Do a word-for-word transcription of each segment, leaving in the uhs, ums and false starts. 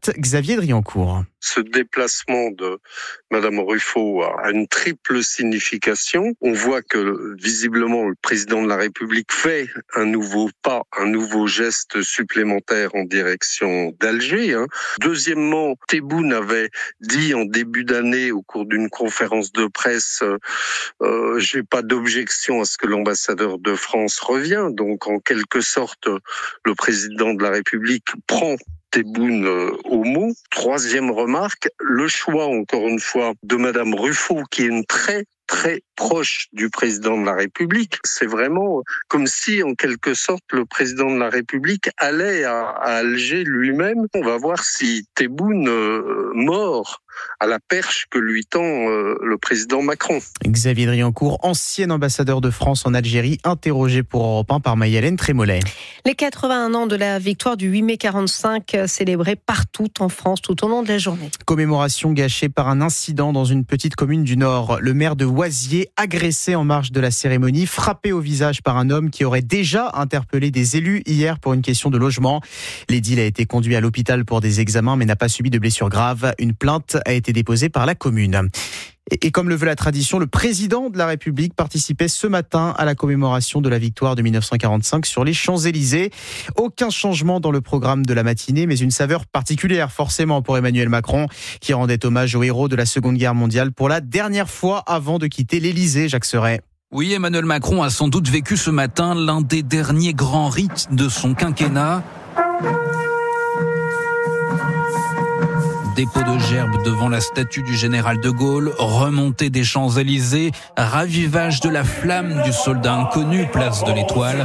diplomate Xavier Driancourt. Ce déplacement de Madame Ruffo a une triple signification. On voit que visiblement le président de la République fait un nouveau pas, un nouveau geste supplémentaire en direction d'Alger. Deuxiemement, Tebboune avait dit en début d'année au cours d'une conférence de presse euh, « j'ai pas d'objection à ce que l'ambassadeur de France revienne ». Donc en quelque sorte, le président de la République prend Tebboune euh, au mot. Troisième remarque, le choix, encore une fois, de Madame Ruffo, qui est une très très proche du président de la République. C'est vraiment comme si, en quelque sorte, le président de la République allait à, à Alger lui-même. On va voir si Tebboune euh, mord à la perche que lui tend euh, le président Macron. Xavier Driancourt, ancien ambassadeur de France en Algérie, interrogé pour Europe un par Maï-Hélène Trémollet. Les quatre-vingt-un ans de la victoire du huit mai quarante-cinq célébrés partout en France tout au long de la journée. Commémoration gâchée par un incident dans une petite commune du Nord. Le maire de Oisier, agressé en marge de la cérémonie, frappé au visage par un homme qui aurait déjà interpellé des élus hier pour une question de logement. L'édile a été conduit à l'hôpital pour des examens mais n'a pas subi de blessures graves. Une plainte a été déposée par la commune. Et comme le veut la tradition, le président de la République participait ce matin à la commémoration de la victoire de dix-neuf cent quarante-cinq sur les Champs-Élysées. Aucun changement dans le programme de la matinée, mais une saveur particulière forcément pour Emmanuel Macron, qui rendait hommage aux héros de la Seconde Guerre mondiale pour la dernière fois avant de quitter l'Élysée, Jacques Serret. Oui, Emmanuel Macron a sans doute vécu ce matin l'un des derniers grands rites de son quinquennat. Dépôt de gerbes devant la statue du général de Gaulle, remontée des Champs-Élysées, ravivage de la flamme du soldat inconnu, place de l'Étoile.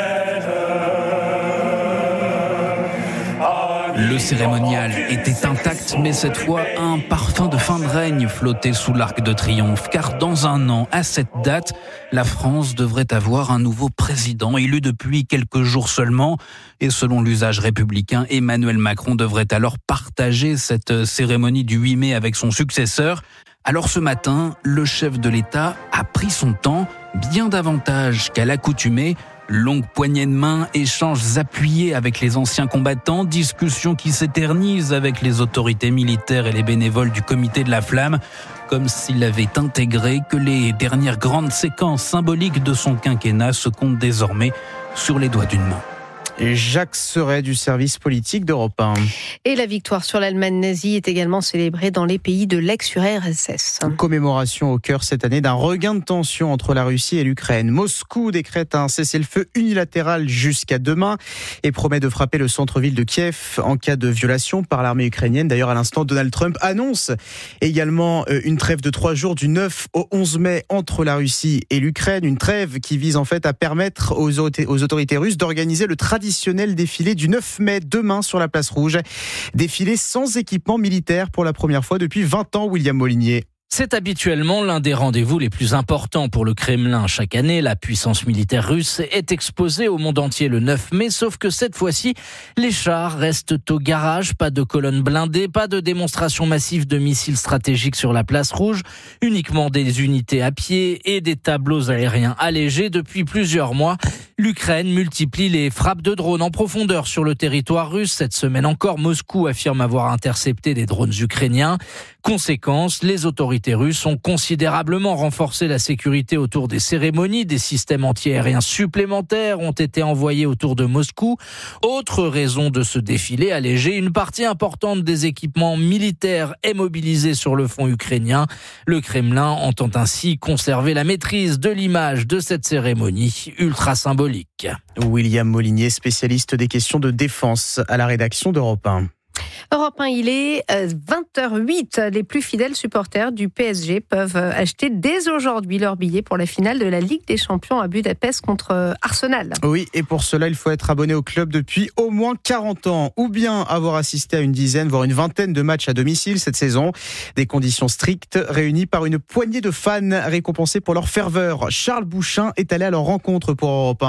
Le cérémonial était intact, mais cette fois, un parfum de fin de règne flottait sous l'Arc de Triomphe. Car dans un an, à cette date, la France devrait avoir un nouveau président, élu depuis quelques jours seulement. Et selon l'usage républicain, Emmanuel Macron devrait alors partager cette cérémonie du huit mai avec son successeur. Alors ce matin, le chef de l'État a pris son temps, bien davantage qu'à l'accoutumée. Longue poignée de main, échanges appuyés avec les anciens combattants, discussions qui s'éternisent avec les autorités militaires et les bénévoles du comité de la Flamme, comme s'il avait intégré que les dernières grandes séquences symboliques de son quinquennat se comptent désormais sur les doigts d'une main. Jacques Serret du service politique d'Europe un. Et la victoire sur l'Allemagne nazie est également célébrée dans les pays de l'ex-U R S S. Commémoration au cœur cette année d'un regain de tension entre la Russie et l'Ukraine. Moscou décrète un cessez-le-feu unilatéral jusqu'à demain et promet de frapper le centre-ville de Kiev en cas de violation par l'armée ukrainienne. D'ailleurs, à l'instant, Donald Trump annonce également une trêve de trois jours du neuf au onze mai entre la Russie et l'Ukraine. Une trêve qui vise en fait à permettre aux autorités russes d'organiser le traditionnel traditionnel défilé du neuf mai demain sur la place Rouge. Défilé sans équipement militaire pour la première fois depuis vingt ans, William Molinier. C'est habituellement l'un des rendez-vous les plus importants pour le Kremlin. Chaque année, la puissance militaire russe est exposée au monde entier le neuf mai, sauf que cette fois-ci, les chars restent au garage, pas de colonnes blindées, pas de démonstration massive de missiles stratégiques sur la place Rouge, uniquement des unités à pied et des tableaux aériens allégés. Depuis plusieurs mois, l'Ukraine multiplie les frappes de drones en profondeur sur le territoire russe. Cette semaine encore, Moscou affirme avoir intercepté des drones ukrainiens. Conséquence, les autorités russes ont considérablement renforcé la sécurité autour des cérémonies. Des systèmes antiaériens supplémentaires ont été envoyés autour de Moscou. Autre raison de ce défilé allégé, une partie importante des équipements militaires est mobilisée sur le front ukrainien. Le Kremlin entend ainsi conserver la maîtrise de l'image de cette cérémonie ultra symbolique. William Molinier, spécialiste des questions de défense à la rédaction d'Europe un. Europe un, il est vingt heures huit. Les plus fidèles supporters du P S G peuvent acheter dès aujourd'hui leur billet pour la finale de la Ligue des Champions à Budapest contre Arsenal. Oui, et pour cela, il faut être abonné au club depuis au moins quarante ans ou bien avoir assisté à une dizaine, voire une vingtaine de matchs à domicile cette saison. Des conditions strictes réunies par une poignée de fans récompensés pour leur ferveur. Charles Bouchin est allé à leur rencontre pour Europe un.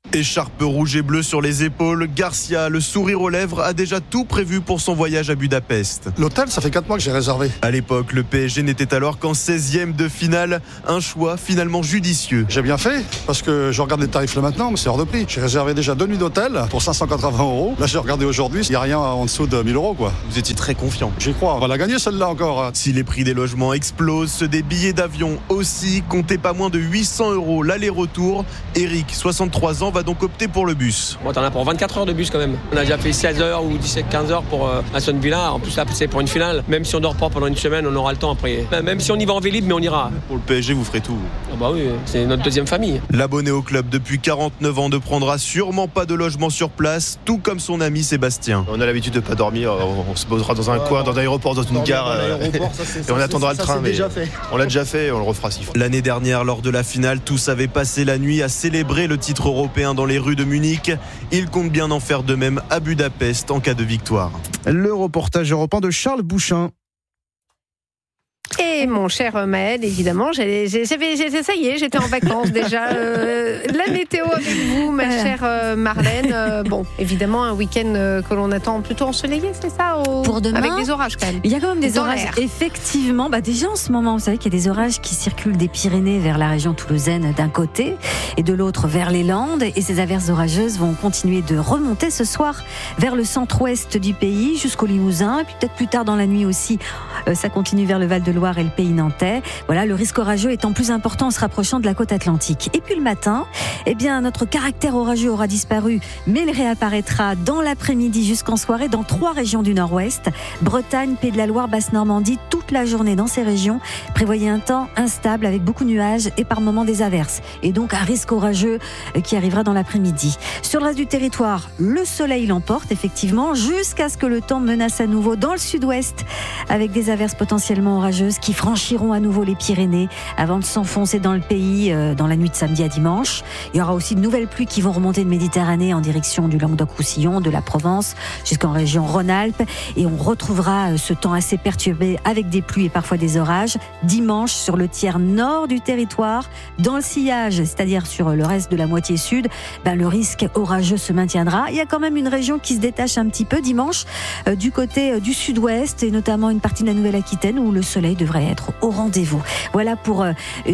Écharpe rouge et bleue sur les épaules, Garcia, le sourire aux lèvres, a déjà tout prévu pour son voyage à Budapest. L'hôtel, ça fait quatre mois que j'ai réservé. À l'époque, le P S G n'était alors qu'en seizième de finale, un choix finalement judicieux. J'ai bien fait, parce que je regarde les tarifs là maintenant, mais c'est hors de prix. J'ai réservé déjà deux nuits d'hôtel pour cinq cent quatre-vingts euros. Là, j'ai regardé aujourd'hui, il n'y a rien en dessous de mille euros, quoi. Vous étiez très confiant. J'y crois, on va la gagner celle-là encore. Si les prix des logements explosent, ceux des billets d'avion aussi, comptez pas moins de huit cents euros l'aller-retour. Eric, soixante-trois ans, va donc opter pour le bus. Bon, t'en as pour vingt-quatre heures de bus quand même. On a déjà fait seize heures ou dix-sept quinze heures pour euh, Aston Villa. En plus, là, c'est pour une finale. Même si on dort pas pendant une semaine, on aura le temps après. Même si on y va en Vélib, mais on ira. Pour le P S G, vous ferez tout. Ah bah oui, c'est notre deuxième famille. L'abonné au club depuis quarante-neuf ans ne prendra sûrement pas de logement sur place, tout comme son ami Sébastien. On a l'habitude de pas dormir, on se posera dans un ouais, coin, dans un aéroport, dans une gare, euh, ça, ça, et on attendra le train. Mais déjà fait. On l'a déjà fait, on le refera six fois. L'année dernière, lors de la finale, tous avaient passé la nuit à célébrer le titre européen dans les rues de Munich. Il compte bien en faire de même à Budapest en cas de victoire. Le reportage européen de Charles Bouchin. Et mon cher Maël, évidemment, j'avais, j'avais, j'avais, ça y est, j'étais en vacances déjà. Euh, la météo avec vous, ma chère euh, Marlène. Euh, bon, évidemment, un week-end euh, que l'on attend plutôt ensoleillé, c'est ça au... Pour demain, avec des orages quand même. Il y a quand même des Dans orages, l'air. effectivement. Bah déjà en ce moment, vous savez qu'il y a des orages qui circulent des Pyrénées vers la région toulousaine d'un côté et de l'autre vers les Landes. Et ces averses orageuses vont continuer de remonter ce soir vers le centre-ouest du pays jusqu'au Limousin. Et puis peut-être plus tard dans la nuit aussi, euh, ça continue vers le Val-de-Loire et le pays nantais. Voilà, le risque orageux étant plus important en se rapprochant de la côte atlantique. Et puis le matin, eh bien, notre caractère orageux aura disparu, mais il réapparaîtra dans l'après-midi jusqu'en soirée dans trois régions du nord-ouest. Bretagne, Pays de la Loire, Basse-Normandie, toute la journée dans ces régions. Prévoyez un temps instable avec beaucoup de nuages et par moments des averses. Et donc un risque orageux qui arrivera dans l'après-midi. Sur le reste du territoire, le soleil l'emporte effectivement jusqu'à ce que le temps menace à nouveau dans le sud-ouest avec des averses potentiellement orageuses qui franchiront à nouveau les Pyrénées avant de s'enfoncer dans le pays euh, dans la nuit de samedi à dimanche. Il y aura aussi de nouvelles pluies qui vont remonter de Méditerranée en direction du Languedoc-Roussillon, de la Provence jusqu'en région Rhône-Alpes et on retrouvera euh, ce temps assez perturbé avec des pluies et parfois des orages dimanche sur le tiers nord du territoire. Dans le sillage, c'est-à-dire sur le reste de la moitié sud, ben, le risque orageux se maintiendra. Il y a quand même une région qui se détache un petit peu dimanche euh, du côté euh, du sud-ouest et notamment une partie de la Nouvelle-Aquitaine où le soleil devrait être au rendez-vous. Voilà pour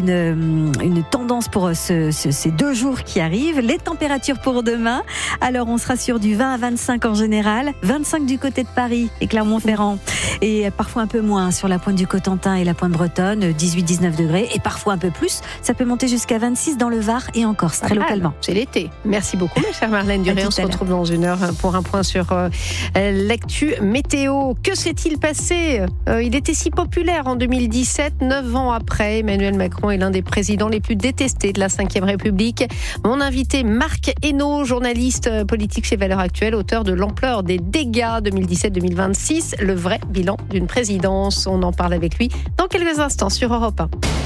une, une tendance pour ce, ce, ces deux jours qui arrivent. Les températures pour demain, alors on sera sur du vingt à vingt-cinq en général, vingt-cinq du côté de Paris et Clermont-Ferrand et parfois un peu moins sur la pointe du Cotentin et la pointe bretonne, dix-huit à dix-neuf degrés et parfois un peu plus, ça peut monter jusqu'à vingt-six dans le Var et en Corse, très localement. C'est l'été. Merci beaucoup ma chère Marlène Duré, on se retrouve dans une heure pour un point sur euh, l'actu météo. Que s'est-il passé euh, Il était si populaire en deux mille dix-sept, neuf ans après, Emmanuel Macron est l'un des présidents les plus détestés de la cinquième République. Mon invité Marc Hainaut, journaliste politique chez Valeurs Actuelles, auteur de L'ampleur des dégâts deux mille dix-sept deux mille vingt-six, le vrai bilan d'une présidence. On en parle avec lui dans quelques instants sur Europe un.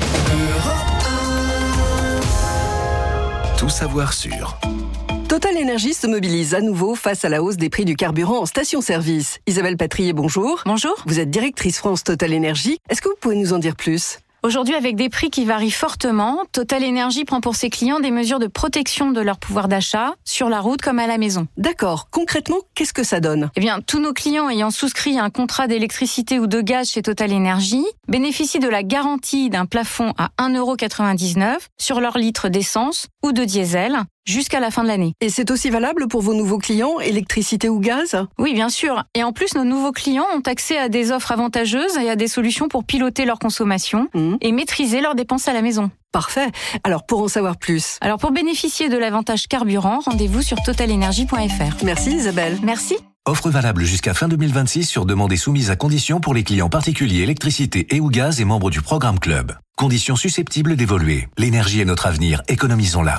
Tout savoir sur Total Énergie se mobilise à nouveau face à la hausse des prix du carburant en station-service. Isabelle Patrier, bonjour. Bonjour. Vous êtes directrice France Total Énergie. Est-ce que vous pouvez nous en dire plus ? Aujourd'hui, avec des prix qui varient fortement, Total Énergie prend pour ses clients des mesures de protection de leur pouvoir d'achat, sur la route comme à la maison. D'accord. Concrètement, qu'est-ce que ça donne ? Eh bien, tous nos clients ayant souscrit un contrat d'électricité ou de gaz chez Total Énergie bénéficient de la garantie d'un plafond à un euro quatre-vingt-dix-neuf sur leur litre d'essence ou de diesel jusqu'à la fin de l'année. Et c'est aussi valable pour vos nouveaux clients, électricité ou gaz ? Oui, bien sûr. Et en plus, nos nouveaux clients ont accès à des offres avantageuses et à des solutions pour piloter leur consommation mmh. et maîtriser leurs dépenses à la maison. Parfait. Alors, pour en savoir plus. Alors, pour bénéficier de l'avantage carburant, rendez-vous sur total énergie point f r. Merci Isabelle. Merci. Offre valable jusqu'à fin deux mille vingt-six sur demande et soumise à conditions pour les clients particuliers électricité et ou gaz et membres du programme Club. Conditions susceptibles d'évoluer. L'énergie est notre avenir, économisons-la.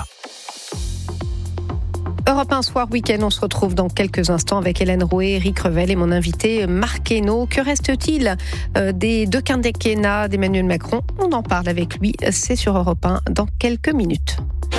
Europe un Soir Week-end, on se retrouve dans quelques instants avec Hélène Rouet, Eric Revel et mon invité Marc Hainaut. Que reste-t-il des deux quinquennats d'Emmanuel Macron ? On en parle avec lui, c'est sur Europe un dans quelques minutes.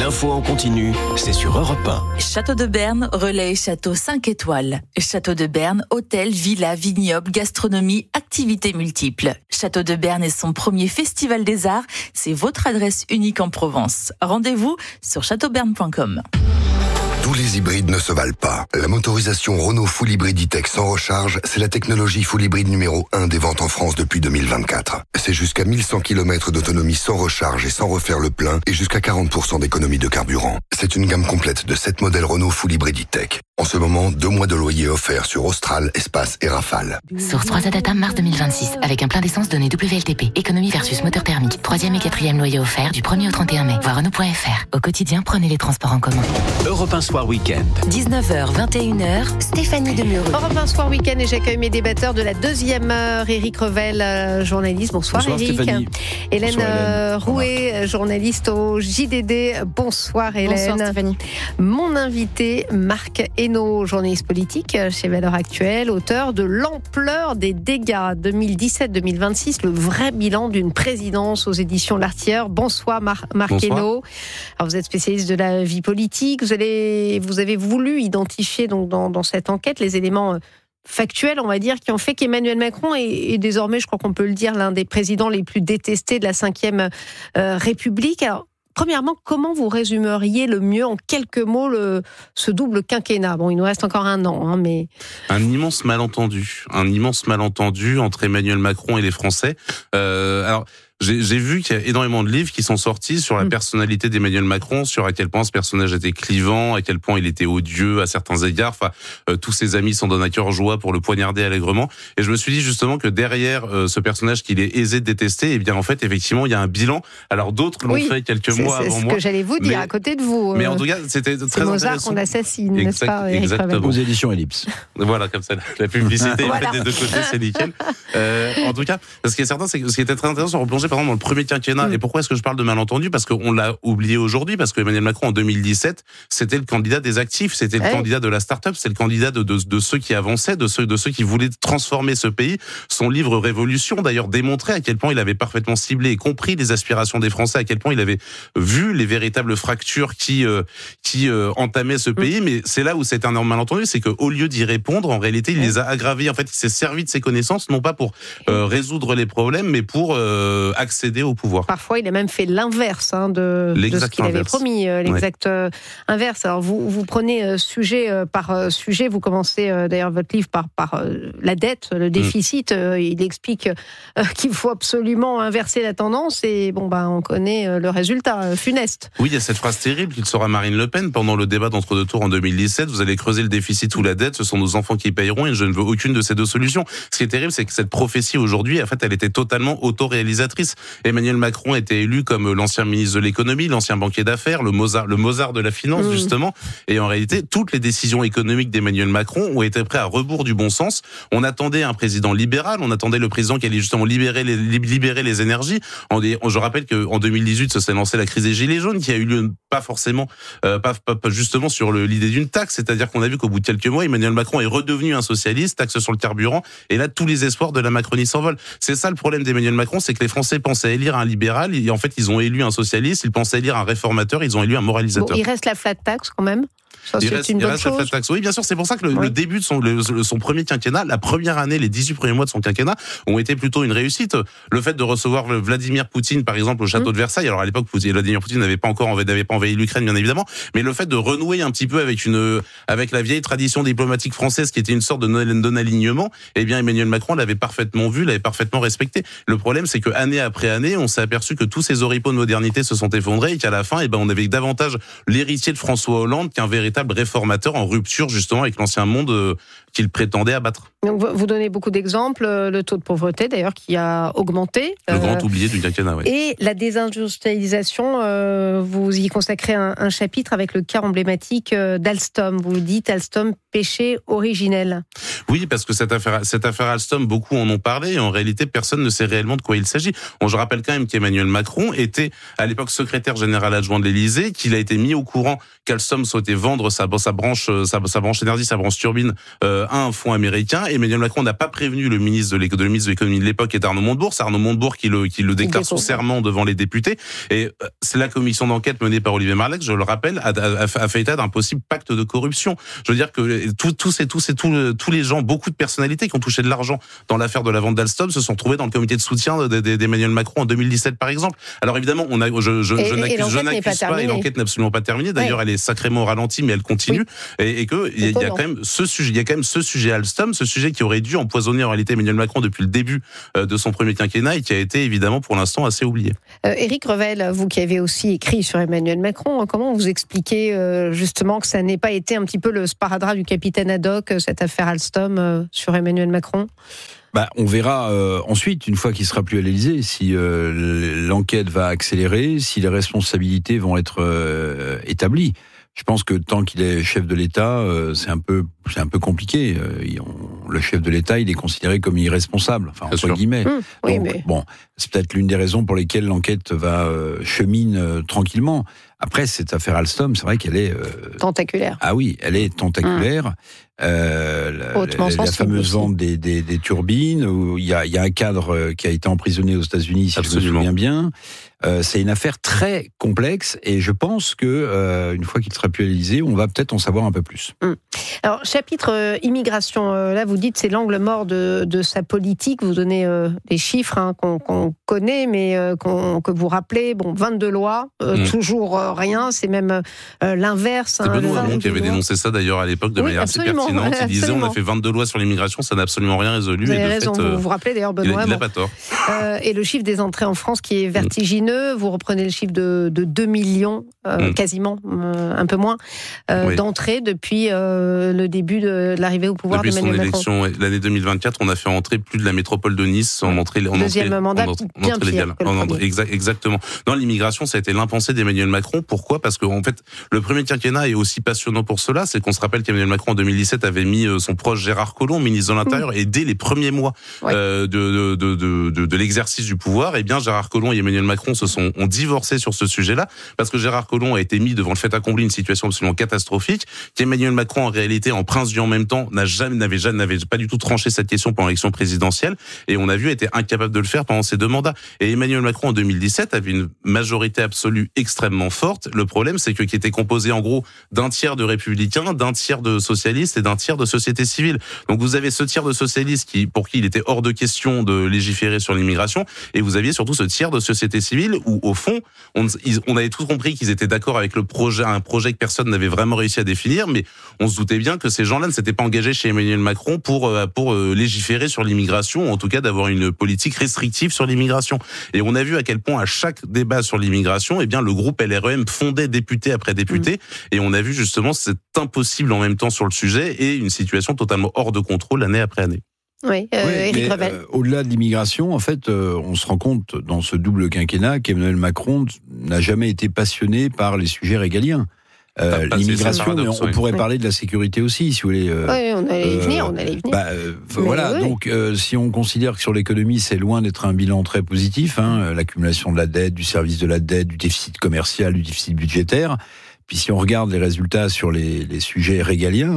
L'info en continu, c'est sur Europe un. Château de Berne, relais château cinq étoiles. Château de Berne, hôtel, villa, vignoble, gastronomie, activités multiples. Château de Berne est son premier festival des arts. C'est votre adresse unique en Provence. Rendez-vous sur château berne point com. Tous les hybrides ne se valent pas. La motorisation Renault Full Hybrid E-Tech sans recharge, c'est la technologie Full Hybrid numéro un des ventes en France depuis deux mille vingt-quatre. C'est jusqu'à mille cent kilomètres d'autonomie sans recharge et sans refaire le plein et jusqu'à quarante pour cent d'économie de carburant. C'est une gamme complète de sept modèles Renault Full Hybrid E-Tech. En ce moment, deux mois de loyer offerts sur Austral, Espace et Rafale. Source trois A Data, mars deux mille vingt-six. Avec un plein d'essence donné W L T P. Économie versus moteur thermique. Troisième et quatrième loyer offert du premier au trente et un mai. Voir Renault point F R. Au quotidien, prenez les transports en commun. Europe un Soir Week-end. dix-neuf heures, vingt et une heures, Stéphanie Demureux. Europe un Soir Week-end et j'accueille mes débatteurs de la deuxième heure. Éric Revel, euh, journaliste. Bonsoir, Bonsoir Éric. Stéphanie. Hélène Bonsoir, euh, Rouet, journaliste au J D D. Bonsoir Hélène. Bonsoir Stéphanie. Mon invité, Marc Hainaut, journaliste politique chez Valeurs Actuelles, auteur de L'ampleur des dégâts deux mille dix-sept deux mille vingt-six, le vrai bilan d'une présidence aux éditions L'Artilleur. Bonsoir Mar- Marc Hainaut. Alors vous êtes spécialiste de la vie politique. Vous, allez, vous avez voulu identifier donc dans, dans cette enquête les éléments factuels, on va dire, qui ont fait qu'Emmanuel Macron est, est désormais, je crois qu'on peut le dire, l'un des présidents les plus détestés de la cinquième euh, République. Alors, premièrement, comment vous résumeriez le mieux, en quelques mots, le, ce double quinquennat ? Bon, il nous reste encore un an, hein, mais... Un immense malentendu. Un immense malentendu entre Emmanuel Macron et les Français. Euh, alors... J'ai, j'ai vu qu'il y a énormément de livres qui sont sortis sur la personnalité d'Emmanuel Macron, sur à quel point ce personnage était clivant, à quel point il était odieux à certains égards. Enfin, euh, tous ses amis s'en donnent à cœur joie pour le poignarder allègrement. Et je me suis dit justement que derrière euh, ce personnage qu'il est aisé de détester, eh bien en fait, effectivement, il y a un bilan. Alors d'autres l'ont oui, fait quelques c'est, mois c'est avant ce moi. que j'allais vous dire, mais, à côté de vous. Mais euh, en tout cas, c'était c'est très Mozart intéressant. qu'on assassine, n'est-ce exact, pas, Éric exactement. Aux éditions Ellipse. Voilà, comme ça, la publicité voilà. est faite des deux côtés, c'est nickel. Euh, en tout cas, ce qui est certain, c'est que ce qui était très intéressant, on replonger par exemple dans le premier quinquennat. Mm. Et pourquoi est-ce que je parle de malentendu ? Parce qu'on l'a oublié aujourd'hui, parce que Emmanuel Macron en deux mille dix-sept, c'était le candidat des actifs, c'était le hey. candidat de la start-up, c'est le candidat de, de, de ceux qui avançaient, de ceux, de ceux qui voulaient transformer ce pays. Son livre Révolution, d'ailleurs, démontrait à quel point il avait parfaitement ciblé et compris les aspirations des Français, à quel point il avait vu les véritables fractures qui, euh, qui euh, entamaient ce pays. Mm. Mais c'est là où c'est un énorme malentendu, c'est qu'au lieu d'y répondre, en réalité, il mm. les a aggravés. En fait, il s'est servi de ses connaissances, non pas pour euh, résoudre les problèmes, mais pour euh, accéder au pouvoir. Parfois, il a même fait l'inverse hein, de, de ce qu'il inverse. avait promis, euh, l'exact ouais. euh, inverse. Alors, vous, vous prenez euh, sujet euh, par euh, sujet, vous commencez euh, d'ailleurs votre livre par, par euh, la dette, le déficit. Mm. Euh, il explique euh, qu'il faut absolument inverser la tendance et bon, bah, on connaît euh, le résultat, euh, funeste. Oui, il y a cette phrase terrible qu'il sera Marine Le Pen pendant le débat d'entre-deux tours en deux mille dix-sept. Vous allez creuser le déficit ou la dette, ce sont nos enfants qui payeront et je ne veux aucune de ces deux solutions. Ce qui est terrible, c'est que cette prophétie aujourd'hui, en fait, elle était totalement autoréalisatrice. Emmanuel Macron était élu comme l'ancien ministre de l'économie, l'ancien banquier d'affaires, le Mozart, le Mozart de la finance, mmh. justement. Et en réalité, toutes les décisions économiques d'Emmanuel Macron ont été prises à rebours du bon sens. On attendait un président libéral, on attendait le président qui allait justement libérer les, libérer les énergies. Je rappelle qu'en deux mille dix-huit, ça s'est lancé la crise des Gilets jaunes, qui a eu lieu pas forcément, euh, pas, pas, pas justement sur le, l'idée d'une taxe. C'est-à-dire qu'on a vu qu'au bout de quelques mois, Emmanuel Macron est redevenu un socialiste, taxe sur le carburant. Et là, tous les espoirs de la Macronie s'envolent. C'est ça le problème d'Emmanuel Macron, c'est que les Français pensaient élire un libéral. Et en fait, ils ont élu un socialiste, ils pensaient élire un réformateur, ils ont élu un moralisateur. Bon, il reste la flat tax quand même. Ça, il c'est reste, une il bonne reste chose. la flat tax. Oui, bien sûr, c'est pour ça que le, oui. le début de son, le, son premier quinquennat, la première année, les dix-huit premiers mois de son quinquennat ont été plutôt une réussite. Le fait de recevoir Vladimir Poutine, par exemple, au château mmh. de Versailles, alors à l'époque, Vladimir Poutine n'avait pas encore n'avait pas envahi l'Ukraine, bien évidemment, mais le fait de renouer un petit peu avec une avec la vieille tradition diplomatique française qui était une sorte de non-alignement, eh bien Emmanuel Macron l'avait parfaitement vu, l'avait parfaitement respecté. Le problème, c'est que année après année, on s'est aperçu que tous ces oripeaux de modernité se sont effondrés et qu'à la fin, eh ben on avait davantage l'héritier de François Hollande qu'un véritable réformateur en rupture justement avec l'ancien monde euh, qu'il prétendait abattre. Donc vous donnez beaucoup d'exemples, le taux de pauvreté d'ailleurs qui a augmenté. Le euh, grand oublié du quinquennat, oui. Et la désindustrialisation, euh, vous y consacrez un, un chapitre avec le cas emblématique d'Alstom. Vous dites Alstom péché originel. Oui, parce que cette affaire, cette affaire Alstom, beaucoup en ont parlé et en réalité personne ne sait réellement de quoi il s'agit. Bon, je rappelle quand même qu'Emmanuel Macron était à l'époque secrétaire général adjoint de l'Élysée, qu'il a été mis au courant qu'Alstom souhaitait vendre vendre sa, sa branche, sa, sa branche énergie, sa branche turbine euh, à un fonds américain. Emmanuel Macron n'a pas prévenu le ministre de, de, le ministre de l'économie de l'époque, qui est Arnaud Montebourg. C'est Arnaud Montebourg qui le, qui le déclare sous serment devant les députés. Et euh, c'est la commission d'enquête menée par Olivier Marleix, je le rappelle, a, a, a fait état d'un possible pacte de corruption. Je veux dire que tous, tous et tous et tous, tous les gens, beaucoup de personnalités qui ont touché de l'argent dans l'affaire de la vente d'Alstom se sont retrouvés dans le comité de soutien d'Emmanuel Macron en deux mille dix-sept, par exemple. Alors évidemment, on a, je, je, et, je n'accuse, je n'accuse pas, pas et l'enquête n'est absolument pas terminée. D'ailleurs, oui. Elle est sacrément ralentie, mais elle continue. Oui. Et, et que il y, y a quand même ce sujet, il y a quand même ce sujet Alstom, ce sujet qui aurait dû empoisonner en réalité Emmanuel Macron depuis le début euh, de son premier quinquennat et qui a été évidemment pour l'instant assez oublié. Euh, Éric Revel, vous qui avez aussi écrit sur Emmanuel Macron, comment vous expliquez euh, justement que ça n'ait pas été un petit peu le sparadrap du capitaine Haddock, cette affaire Alstom euh, sur Emmanuel Macron? Bah, on verra euh, ensuite, une fois qu'il sera plus à l'Élysée, si euh, l'enquête va accélérer, si les responsabilités vont être euh, établies. Je pense que tant qu'il est chef de l'État, euh, c'est un peu, c'est un peu compliqué. Euh, on, le chef de l'État, il est considéré comme irresponsable, enfin entre guillemets. Mmh, oui, Donc, mais... bon, c'est peut-être l'une des raisons pour lesquelles l'enquête va euh, chemine euh, tranquillement. Après, cette affaire Alstom, c'est vrai qu'elle est euh... tentaculaire. Ah oui, elle est tentaculaire. Mmh. Euh, la, la, la fameuse vente des, des, des turbines, où il y a, il y a un cadre qui a été emprisonné aux États-Unis, si Absolument. je me souviens bien. Euh, c'est une affaire très complexe et je pense que euh, une fois qu'il sera plus à l'Élysée, on va peut-être en savoir un peu plus. Hum. Alors, chapitre euh, immigration, euh, là vous dites c'est l'angle mort de, de sa politique. Vous donnez euh, des chiffres hein, qu'on, qu'on connaît, mais euh, qu'on, que vous rappelez. Bon, vingt-deux lois, euh, hum. toujours euh, rien. C'est même euh, l'inverse. C'est hein, Benoît Hamon qui avait lois. dénoncé ça d'ailleurs à l'époque de oui, manière assez pertinente. Il disait on a fait vingt-deux lois sur l'immigration, ça n'a absolument rien résolu. Vous avez et de raison. fait, vous vous rappelez d'ailleurs Benoît Hamon. Il n'a pas tort. Euh, et le chiffre des entrées en France qui est vertigineux. Vous reprenez le chiffre de, de deux millions, euh, mmh. quasiment, euh, un peu moins, euh, oui. d'entrées depuis euh, le début de l'élargivée au pouvoir depuis d'Emmanuel Macron. Depuis son élection, l'année deux mille vingt-quatre, on a fait entrer plus de la métropole de Nice en entrée, en Deuxième entrée, mandat, en entrée, bien en entrée pire légale. que le En entrée, exa- exactement. Dans l'immigration, ça a été l'impensé d'Emmanuel Macron. Pourquoi ? Parce que en fait, le premier quinquennat est aussi passionnant pour cela. C'est qu'on se rappelle qu'Emmanuel Macron en deux mille dix-sept avait mis son proche Gérard Collomb, ministre de l'Intérieur, mmh. et dès les premiers mois ouais. euh, de, de, de, de, de l'exercice du pouvoir, eh bien Gérard Collomb et Emmanuel Macron se sont ont divorcé sur ce sujet-là, parce que Gérard Collomb a été mis devant le fait accompli, une situation absolument catastrophique, qu'Emmanuel Macron, en réalité, en prince du en même temps, n'a jamais, n'avait jamais, n'avait pas du tout tranché cette question pendant l'élection présidentielle, et on a vu, était incapable de le faire pendant ces deux mandats. Et Emmanuel Macron, en deux mille dix-sept, avait une majorité absolue extrêmement forte. Le problème, c'est que, qui était composé, en gros, d'un tiers de républicains, d'un tiers de socialistes et d'un tiers de société civile. Donc, vous avez ce tiers de socialistes qui, pour qui il était hors de question de légiférer sur l'immigration, et vous aviez surtout ce tiers de société civile où, au fond, on, on avait tous compris qu'ils étaient d'accord avec le projet, un projet que personne n'avait vraiment réussi à définir, mais on se doutait bien que ces gens-là ne s'étaient pas engagés chez Emmanuel Macron pour, pour légiférer sur l'immigration, ou en tout cas d'avoir une politique restrictive sur l'immigration. Et on a vu à quel point, à chaque débat sur l'immigration, eh bien, le groupe L R E M fondait député après député, mmh. et on a vu justement c'est impossible en même temps sur le sujet, et une situation totalement hors de contrôle année après année. Oui, euh, oui Éric Revel. Euh, au-delà de l'immigration, en fait, euh, on se rend compte dans ce double quinquennat qu'Emmanuel Macron n'a jamais été passionné par les sujets régaliens. Euh, ah, l'immigration, mais on, on pourrait oui. parler de la sécurité aussi, si vous voulez. Euh, oui, on allait y venir, on allait y venir. Bah, euh, voilà, oui. donc euh, si on considère que sur l'économie, c'est loin d'être un bilan très positif, hein, l'accumulation de la dette, du service de la dette, du déficit commercial, du déficit budgétaire. Puis si on regarde les résultats sur les, les sujets régaliens,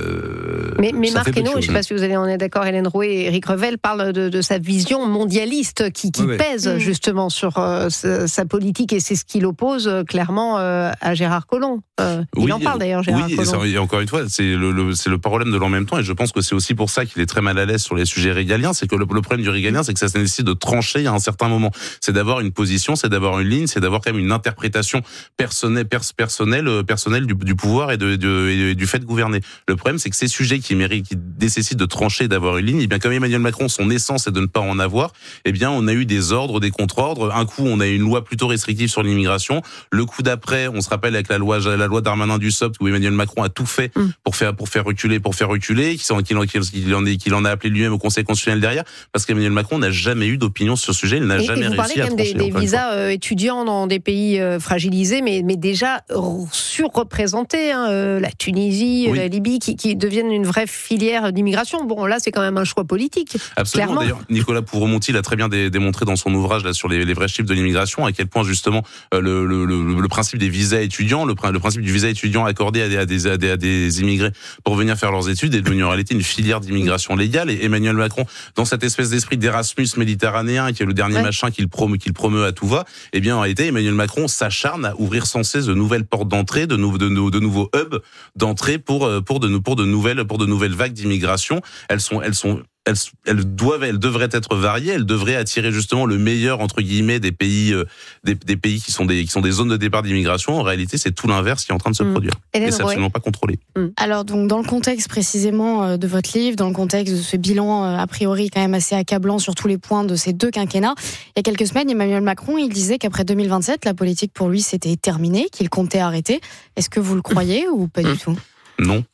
euh, mais, mais Marc Hainaut, je ne sais pas si vous allez en être d'accord, Hélène Rouet et Éric Revel parlent de, de sa vision mondialiste qui, qui oui, pèse oui. justement sur euh, sa, sa politique, et c'est ce qui l'oppose euh, clairement euh, à Gérard Collomb. Euh, il oui, en parle d'ailleurs, Gérard oui, Collomb. Oui, et encore une fois, c'est le, le, c'est le problème de l'en même temps, et je pense que c'est aussi pour ça qu'il est très mal à l'aise sur les sujets régaliens. C'est que le, le problème du régalien, c'est que ça nécessite de trancher à un certain moment. C'est d'avoir une position, c'est d'avoir une ligne, c'est d'avoir quand même une interprétation personnelle, pers, personnelle, personnelle du du pouvoir et, de, de, et du fait de gouverner. Le problème, c'est que ces sujets qui méritent, qui nécessitent de trancher, d'avoir une ligne, et bien comme Emmanuel Macron, son essence est de ne pas en avoir, eh bien on a eu des ordres, des contre-ordres. Un coup, on a eu une loi plutôt restrictive sur l'immigration. Le coup d'après, on se rappelle avec la loi, la loi Darmanin du S O P, où Emmanuel Macron a tout fait pour faire, pour faire reculer, pour faire reculer, qu'il en, qu'il en, qu'il en, qu'il en a appelé lui-même au Conseil constitutionnel derrière, parce qu'Emmanuel Macron n'a jamais eu d'opinion sur ce sujet, il n'a et, jamais et vous réussi à trancher. Vous parlez quand même des, des visas euh, étudiants dans des pays euh, fragilisés, mais, mais déjà surreprésentées, hein, euh, la Tunisie, oui. la Libye, qui, qui deviennent une vraie filière d'immigration. Bon, là, c'est quand même un choix politique. Absolument. Clairement. D'ailleurs, Nicolas Pouremonti l'a très bien dé- démontré dans son ouvrage là sur les, les vrais chiffres de l'immigration, à quel point justement euh, le, le, le, le principe des visas étudiants, le, le principe du visa étudiant accordé à des, à, des, à, des, à des immigrés pour venir faire leurs études est devenu en réalité une filière d'immigration légale. Et Emmanuel Macron, dans cette espèce d'esprit d'Erasmus méditerranéen, qui est le dernier ouais. machin qu'il promeut, qu'il promeut à tout va, eh bien en réalité, Emmanuel Macron s'acharne à ouvrir sans cesse de nouvelles portes d'entrée, de, nou- de, nou- de nouveaux hubs d'entrée pour pour de pour de nouvelles pour de nouvelles vagues d'immigration. Elles sont elles sont Elles, elles doivent, elles devraient être variées. Elles devraient attirer justement le meilleur entre guillemets des pays, euh, des, des pays qui sont des qui sont des zones de départ d'immigration. En réalité, c'est tout l'inverse qui est en train de se mmh. produire. Hélène, et c'est absolument ouais. pas contrôlé. Mmh. Alors donc dans le contexte précisément de votre livre, dans le contexte de ce bilan a priori quand même assez accablant sur tous les points de ces deux quinquennats, il y a quelques semaines, Emmanuel Macron, il disait qu'après deux mille vingt-sept, la politique pour lui c'était terminé, qu'il comptait arrêter. Est-ce que vous le croyez ou pas du tout ? Non.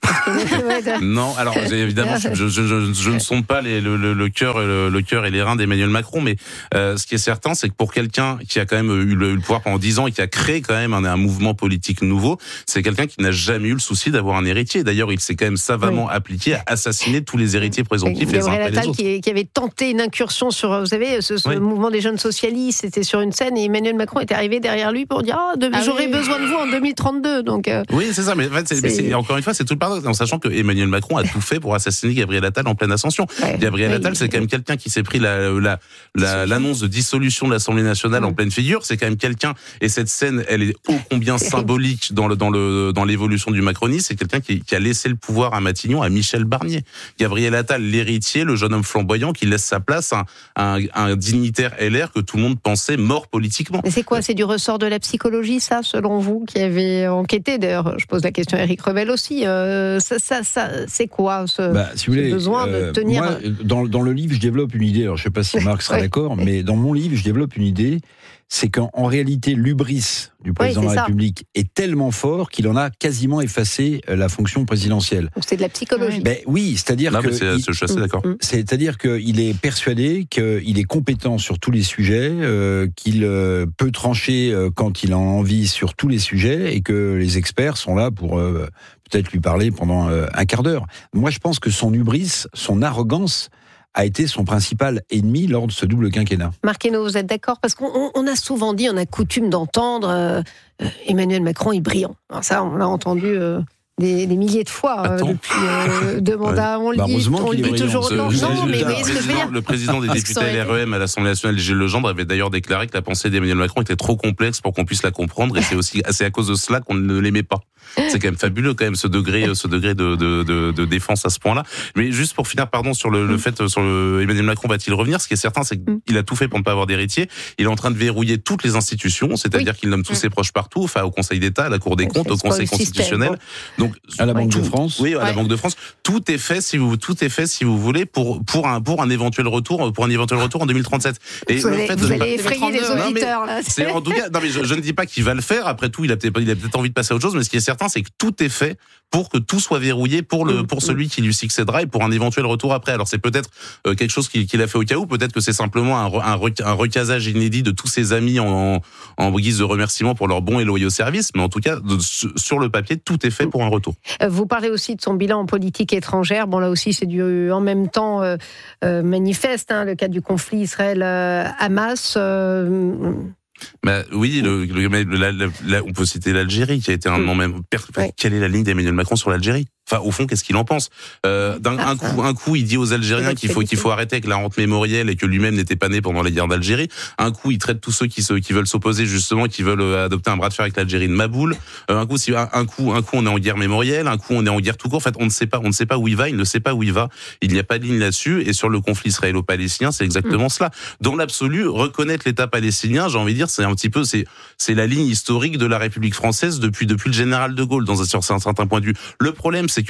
non, alors évidemment, je, je, je, je ne sonde pas les, le, le, le cœur, le, le cœur et les reins d'Emmanuel Macron, mais euh, ce qui est certain, c'est que pour quelqu'un qui a quand même eu le, eu le pouvoir pendant dix ans et qui a créé quand même un, un mouvement politique nouveau, c'est quelqu'un qui n'a jamais eu le souci d'avoir un héritier. D'ailleurs, il s'est quand même savamment oui. appliqué à assassiner tous les héritiers présomptifs les uns après les autres. Qui, qui avait tenté une incursion sur, vous savez, ce, ce oui. mouvement des jeunes socialistes, c'était sur une scène et Emmanuel Macron était arrivé derrière lui pour dire oh, de, ah, j'aurai oui. besoin de vous en deux mille trente-deux. Donc, euh, oui, c'est ça, mais en fait, c'est, c'est... c'est, encore une fois, c'est tout le paradoxe, en sachant que Emmanuel Macron a tout fait pour assassiner Gabriel Attal en pleine ascension. Ouais, Gabriel oui, Attal, c'est quand même quelqu'un qui s'est pris la, la, la, l'annonce de dissolution de l'Assemblée nationale ouais. en pleine figure. C'est quand même quelqu'un, et cette scène, elle est ô combien symbolique dans, le, dans, le, dans l'évolution du macronisme. C'est quelqu'un qui, qui a laissé le pouvoir à Matignon, à Michel Barnier. Gabriel Attal, l'héritier, le jeune homme flamboyant, qui laisse sa place à un, un, un dignitaire L R que tout le monde pensait mort politiquement. Mais c'est quoi ? C'est du ressort de la psychologie, ça, selon vous, qui avez enquêté ? D'ailleurs, je pose la question à Éric Revel aussi. Euh, ça, ça, ça, c'est quoi ce, bah, si vous ce voulez, besoin euh, de tenir moi, dans, dans le livre, je développe une idée. Alors, je ne sais pas si Marc sera ouais. d'accord, mais dans mon livre, je développe une idée. C'est qu'en en réalité, l'hubris du président oui, de la ça. République est tellement fort qu'il en a quasiment effacé la fonction présidentielle. Donc c'est de la psychologie. Ben oui, c'est-à-dire non, que c'est, il, je suis assez d'accord. C'est-à-dire qu'il est persuadé qu'il est compétent sur tous les sujets, euh, qu'il euh, peut trancher euh, quand il en a envie sur tous les sujets, et que les experts sont là pour euh, peut-être lui parler pendant euh, un quart d'heure. Moi, je pense que son hubris, son arrogance a été son principal ennemi lors de ce double quinquennat. Marc Hainaut, vous êtes d'accord ? Parce qu'on on a souvent dit, on a coutume d'entendre euh, Emmanuel Macron est brillant. Alors ça, on l'a entendu euh, des, des milliers de fois euh, depuis euh, deux mandats. On le bah, dit, on le dit toujours autant. Non, mais vous ce que je veux dire ? Le président des députés L R E M à l'Assemblée nationale, Gilles Legendre, avait d'ailleurs déclaré que la pensée d'Emmanuel Macron était trop complexe pour qu'on puisse la comprendre, et c'est aussi c'est à cause de cela qu'on ne l'aimait pas. C'est quand même fabuleux, quand même, ce degré, ce degré de, de, de, de défense à ce point-là. Mais juste pour finir, pardon, sur le, le fait, sur le, Emmanuel Macron va-t-il revenir ? Ce qui est certain, c'est qu'il a tout fait pour ne pas avoir d'héritier. Il est en train de verrouiller toutes les institutions, c'est-à-dire oui. qu'il nomme tous ses proches partout, enfin, au Conseil d'État, à la Cour des oui, comptes, au Conseil constitutionnel. Système, donc, à la Banque tout, de France. Oui, à ouais. la Banque de France. Tout est fait, si vous, tout est fait, si vous voulez, pour, pour un, pour un éventuel retour, pour un éventuel retour en deux mille trente-sept. Et vous, le allez, fait vous allez effrayer les auditeurs, là. C'est en tout cas, non, mais je, je ne dis pas qu'il va le faire. Après tout, il a peut-être, il a peut-être envie de passer à autre chose, mais ce qui est certain, c'est que tout est fait pour que tout soit verrouillé pour le pour celui qui lui succédera et pour un éventuel retour après. Alors c'est peut-être euh, quelque chose qu'il, qu'il a fait au cas où, peut-être que c'est simplement un, un, un recasage inédit de tous ses amis en, en guise de remerciement pour leur bon et loyaux service, mais en tout cas de, sur le papier tout est fait pour un retour. Vous parlez aussi de son bilan en politique étrangère. Bon là aussi c'est du en même temps euh, euh, manifeste, hein, le cas du conflit Israël-Hamas. Euh, Bah, oui, le, le, la, la, la, on peut citer l'Algérie qui a été un moment même. Ouais. Quelle est la ligne d'Emmanuel Macron sur l'Algérie ? Enfin, au fond, qu'est-ce qu'il en pense ? euh, d'un, ah, un, coup, un coup, il dit aux Algériens qu'il faut, qu'il faut arrêter avec la honte mémorielle et que lui-même n'était pas né pendant les guerres d'Algérie. Un coup, il traite tous ceux qui, se, qui veulent s'opposer, justement, qui veulent adopter un bras de fer avec l'Algérie de Maboul. Euh, un coup, si, un, un coup, un coup, on est en guerre mémorielle. Un coup, on est en guerre tout court. En fait, on ne sait pas, on ne sait pas où il va. Il ne sait pas où il va. Il n'y a pas de ligne là-dessus. Et sur le conflit israélo-palestinien, c'est exactement mmh. cela. Dans l'absolu, reconnaître l'État palestinien, j'ai envie de dire, c'est un petit peu, c'est, c'est la ligne historique de la République française depuis, depuis le général de Gaulle, dans un, sur un certain point de vue. Le problème, c'est que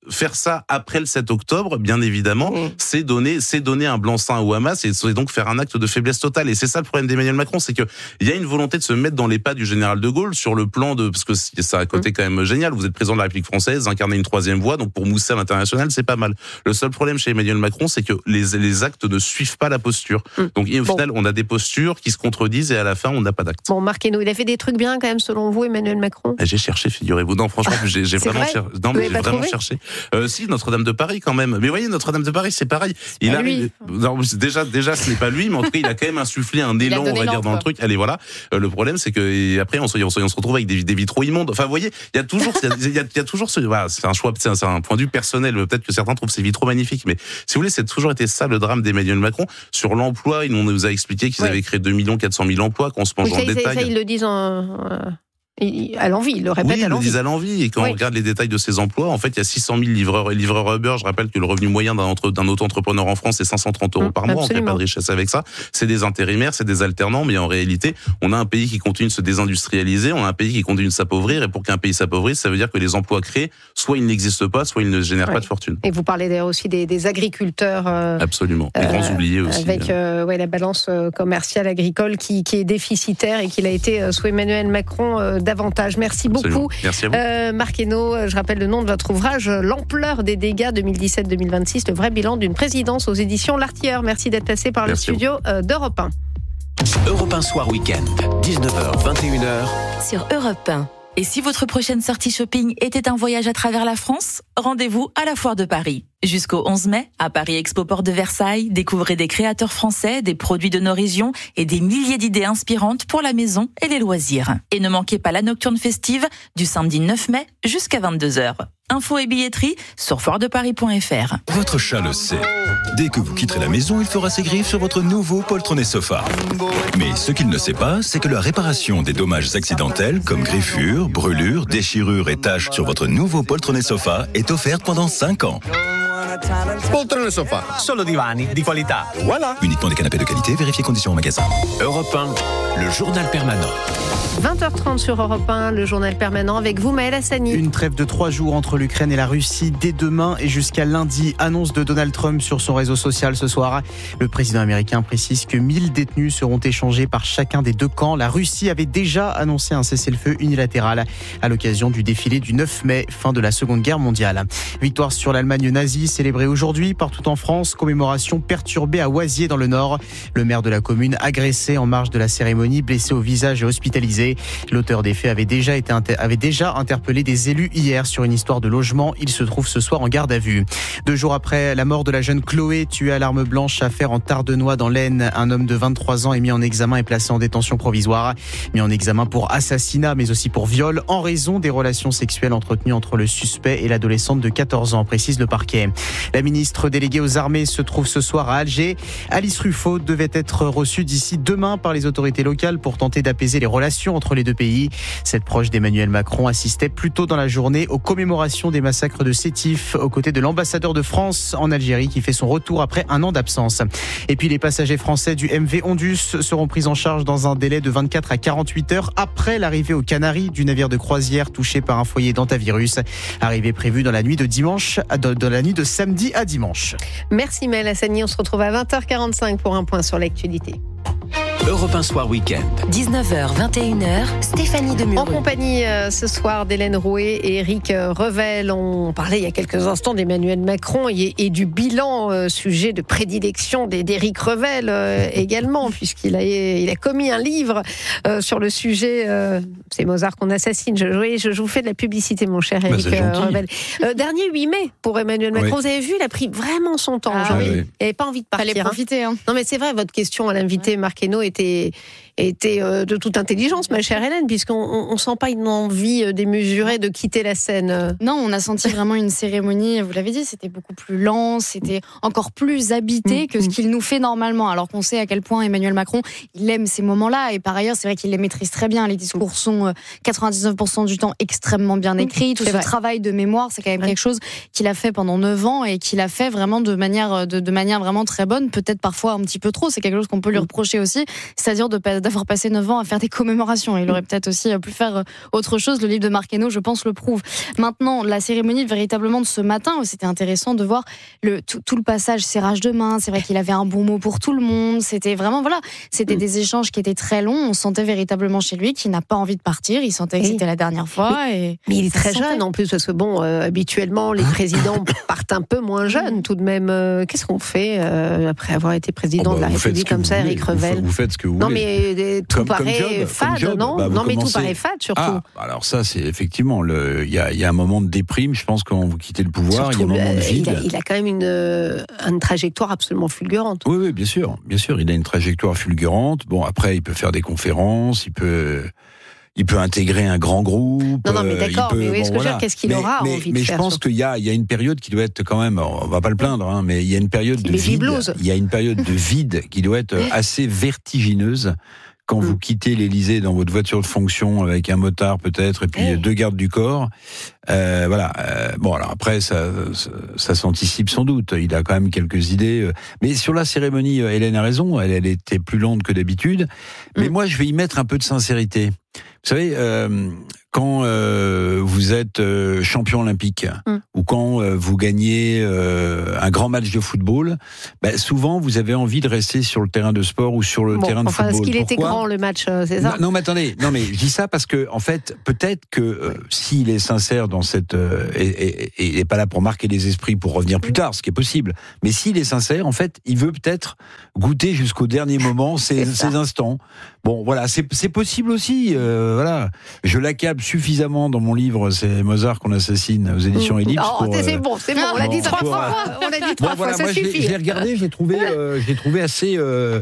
faire ça après le sept octobre, bien évidemment, mmh. c'est donner, c'est donner un blanc-seing au Hamas et c'est donc faire un acte de faiblesse totale. Et c'est ça le problème d'Emmanuel Macron, c'est que il y a une volonté de se mettre dans les pas du général de Gaulle sur le plan de, parce que ça a un côté mmh. quand même génial. Vous êtes président de la République française, incarnez une troisième voie, donc pour mousser à l'international, c'est pas mal. Le seul problème chez Emmanuel Macron, c'est que les, les actes ne suivent pas la posture. Mmh. Donc et au bon. final, on a des postures qui se contredisent et à la fin, on n'a pas d'acte. Bon, Marc Hainaut, il a fait des trucs bien quand même selon vous, Emmanuel Macron. J'ai cherché, figurez-vous. Non, franchement, j'ai, j'ai vraiment, cher... non, mais j'ai vraiment cherché. Euh, si, Notre-Dame de Paris quand même. Mais vous voyez, Notre-Dame de Paris, c'est pareil. C'est il arrive. Non, déjà, déjà, ce n'est pas lui, mais en tout cas, il a quand même insufflé un élan, on va dire, dans le truc. Allez, voilà. Euh, le problème, c'est que et après, on se, on se, on se retrouve avec des, des vitraux immondes. Enfin, vous voyez, il y a toujours, il y a, il y a toujours ce, voilà, c'est un choix, c'est un, c'est un point de vue personnel. Peut-être que certains trouvent ces vitraux magnifiques, mais si vous voulez, c'est toujours été ça le drame d'Emmanuel Macron sur l'emploi. On nous a expliqué qu'ils ouais. avaient créé deux millions quatre cent mille emplois, qu'on se mange oui, ça, en ça, détail. Ça, ils le disent en. Euh... à l'envie, ils le répètent oui, à l'envie. Oui, ils le disent à l'envie. Et quand oui. on regarde les détails de ces emplois, en fait, il y a six cent mille livreurs et livreurs Uber. Je rappelle que le revenu moyen d'un, d'un auto-entrepreneur en France, c'est cinq cent trente euros mmh, par mois. Absolument. On ne crée pas de richesse avec ça. C'est des intérimaires, c'est des alternants, mais en réalité, on a un pays qui continue de se désindustrialiser, on a un pays qui continue de s'appauvrir, et pour qu'un pays s'appauvrisse, ça veut dire que les emplois créés, soit ils n'existent pas, soit ils ne génèrent oui. pas de fortune. Et vous parlez d'ailleurs aussi des, des agriculteurs. Euh, Absolument. Les euh, grands oubliés aussi. Avec euh, ouais, la balance commerciale agricole qui, qui est déficitaire et qui a été, euh, sous Emmanuel Macron, euh, davantage. Merci beaucoup. Merci à vous. Euh, Marc Hainaut, je rappelle le nom de votre ouvrage, L'ampleur des dégâts deux mille dix-sept deux mille vingt-six, le vrai bilan d'une présidence aux éditions L'Artilleur. Merci d'être passé par Merci le studio d'Europe un. Europe un Soir Week-end, dix-neuf heures vingt et une heures. Sur Europe un. Et si votre prochaine sortie shopping était un voyage à travers la France, rendez-vous à la Foire de Paris. Jusqu'au onze mai, à Paris Expo Porte de Versailles, découvrez des créateurs français, des produits de nos régions et des milliers d'idées inspirantes pour la maison et les loisirs. Et ne manquez pas la nocturne festive du samedi neuf mai jusqu'à vingt-deux heures. Infos et billetterie sur foire de paris point f r. Votre chat le sait. Dès que vous quitterez la maison, il fera ses griffes sur votre nouveau poltronné sofa. Mais ce qu'il ne sait pas, c'est que la réparation des dommages accidentels comme griffures, brûlures, déchirures et taches sur votre nouveau poltronné sofa est offerte pendant cinq ans. Poltrone sofa, solo divani di qualità. Voilà. Uniquement des canapés de qualité, vérifiez conditions au magasin. Europe un, le journal permanent. vingt heures trente sur Europe un, le journal permanent avec vous, Maël Hassani. Une trêve de trois jours entre l'Ukraine et la Russie dès demain et jusqu'à lundi. Annonce de Donald Trump sur son réseau social ce soir. Le président américain précise que mille détenus seront échangés par chacun des deux camps. La Russie avait déjà annoncé un cessez-le-feu unilatéral à l'occasion du défilé du neuf mai, fin de la Seconde Guerre mondiale. Victoire sur l'Allemagne nazie célébrée aujourd'hui partout en France. Commémoration perturbée à Oisier dans le Nord. Le maire de la commune agressé en marge de la cérémonie, blessé au visage et hospitalisé. L'auteur des faits avait déjà, été inter- avait déjà interpellé des élus hier sur une histoire de logement. Il se trouve ce soir en garde à vue. Deux jours après la mort de la jeune Chloé, tuée à l'arme blanche, affaire en Tardenois dans l'Aisne, un homme de vingt-trois ans est mis en examen et placé en détention provisoire. Mis en examen pour assassinat, mais aussi pour viol, en raison des relations sexuelles entretenues entre le suspect et l'adolescente de quatorze ans, précise le parquet. La ministre déléguée aux armées se trouve ce soir à Alger. Alice Ruffo devait être reçue d'ici demain par les autorités locales pour tenter d'apaiser les relations entre les deux pays. Cette proche d'Emmanuel Macron assistait plus tôt dans la journée aux commémorations des massacres de Sétif aux côtés de l'ambassadeur de France en Algérie qui fait son retour après un an d'absence. Et puis les passagers français du M V Ondus seront pris en charge dans un délai de vingt-quatre à quarante-huit heures après l'arrivée aux Canaries du navire de croisière touché par un foyer d'hantavirus. Arrivée prévue dans la nuit de dimanche, dans la nuit de samedi à dimanche. Merci Maël Hassani, on se retrouve à vingt heures quarante-cinq pour un point sur l'actualité. Europe un Soir Week-end. dix-neuf heures vingt et une heures, Stéphanie Demureux. En compagnie euh, ce soir d'Hélène Rouet et Éric Revel. On parlait il y a quelques instants d'Emmanuel Macron et, et du bilan, euh, sujet de prédilection d'Éric Revel euh, également, puisqu'il a, il a commis un livre euh, sur le sujet. Euh, c'est Mozart qu'on assassine. Je, je, je vous fais de la publicité, mon cher Éric bah, Revel. Euh, dernier huit mai pour Emmanuel Macron. Oui. Vous avez vu, il a pris vraiment son temps. Ah, oui. Il n'avait pas envie de partir. Fallait profiter. Hein. Non, mais c'est vrai, votre question à l'invité, ouais. Marc Hainaut, était était euh, de toute intelligence, ma chère Hélène, puisqu'on on, on sent pas une envie démesurée de quitter la scène. Non, on a senti vraiment une cérémonie, vous l'avez dit, c'était beaucoup plus lent, c'était encore plus habité mmh, que ce qu'il nous fait normalement, alors qu'on sait à quel point Emmanuel Macron, il aime ces moments-là, et par ailleurs, c'est vrai qu'il les maîtrise très bien, les discours sont euh, quatre-vingt-dix-neuf pour cent du temps extrêmement bien écrits, tout ce travail de mémoire, c'est quand même ouais. quelque chose qu'il a fait pendant neuf ans, et qu'il a fait vraiment de manière, de, de manière vraiment très bonne, peut-être parfois un petit peu trop, c'est quelque chose qu'on peut lui reprocher aussi, c'est-à-dire de, d'avoir passé neuf ans à faire des commémorations. Il aurait peut-être aussi pu faire autre chose. Le livre de Marc Hainaut, je pense, le prouve. Maintenant, la cérémonie véritablement de ce matin, c'était intéressant de voir le, tout, tout le passage serrage de main. C'est vrai qu'il avait un bon mot pour tout le monde. C'était vraiment, voilà, c'était mmh. des échanges qui étaient très longs. On sentait véritablement chez lui qu'il n'a pas envie de partir. Il sentait que c'était la dernière fois. Mais, et mais il est très jeune en plus, parce que bon, euh, habituellement, les présidents partent un peu moins jeunes tout de même. Euh, qu'est-ce qu'on fait euh, après avoir été président oh bah, de la République comme ça, Éric Revel? Vous faites ce que vous non, voulez. Non, mais tout comme, paraît comme job, fade, job, non bah, Non, mais commencez... tout paraît fade surtout. Ah, alors ça, c'est effectivement, il y a, y a un moment de déprime, je pense, quand vous quittez le pouvoir, il y a un moment de vide. Il a, il a quand même une, une trajectoire absolument fulgurante. Oui, oui, bien sûr, bien sûr, il a une trajectoire fulgurante. Bon, après, il peut faire des conférences, il peut... Il peut intégrer un grand groupe. Non, non, mais d'accord, peut, mais oui, bon, ce que voilà. je veux dire, qu'est-ce qu'il mais, aura mais, envie mais de faire? Mais je pense surtout. qu'il y a, il y a une période qui doit être quand même, on va pas le plaindre, hein, mais il y a une période de les vide. Biblos. Il y a une période de vide qui doit être assez vertigineuse. Quand vous quittez l'Élysée dans votre voiture de fonction avec un motard peut-être et puis hey. deux gardes du corps, euh, voilà. Euh, bon alors après ça, ça, ça s'anticipe sans doute. Il a quand même quelques idées. Mais sur la cérémonie, Hélène a raison. Elle, elle était plus lente que d'habitude. Mais mm. moi, je vais y mettre un peu de sincérité. Vous savez, euh, quand euh, vous êtes euh, champion olympique mm. ou quand euh, vous gagnez euh, un grand match de football, bah, souvent vous avez envie de rester sur le terrain de sport ou sur le bon, terrain de enfin, football. Est-ce qu'il Pourquoi était grand le match, c'est ça? Non, non, mais attendez, non mais je dis ça parce que en fait, peut-être que euh, s'il est sincère dans cette euh, et, et, et il n'est pas là pour marquer les esprits pour revenir plus tard, ce qui est possible. Mais s'il est sincère, en fait, il veut peut-être goûter jusqu'au dernier moment ces, ces instants. Bon, voilà, c'est, c'est possible aussi. Euh, voilà, je l'accable suffisamment dans mon livre, c'est Mozart qu'on assassine aux éditions Ellipse. Oh, pour, c'est bon, c'est bon. On l'a dit trois fois. On l'a dit trois bon, fois. Voilà, ça moi, suffit. Je l'ai regardé, je l'ai trouvé, euh, je l'ai trouvé assez. Euh,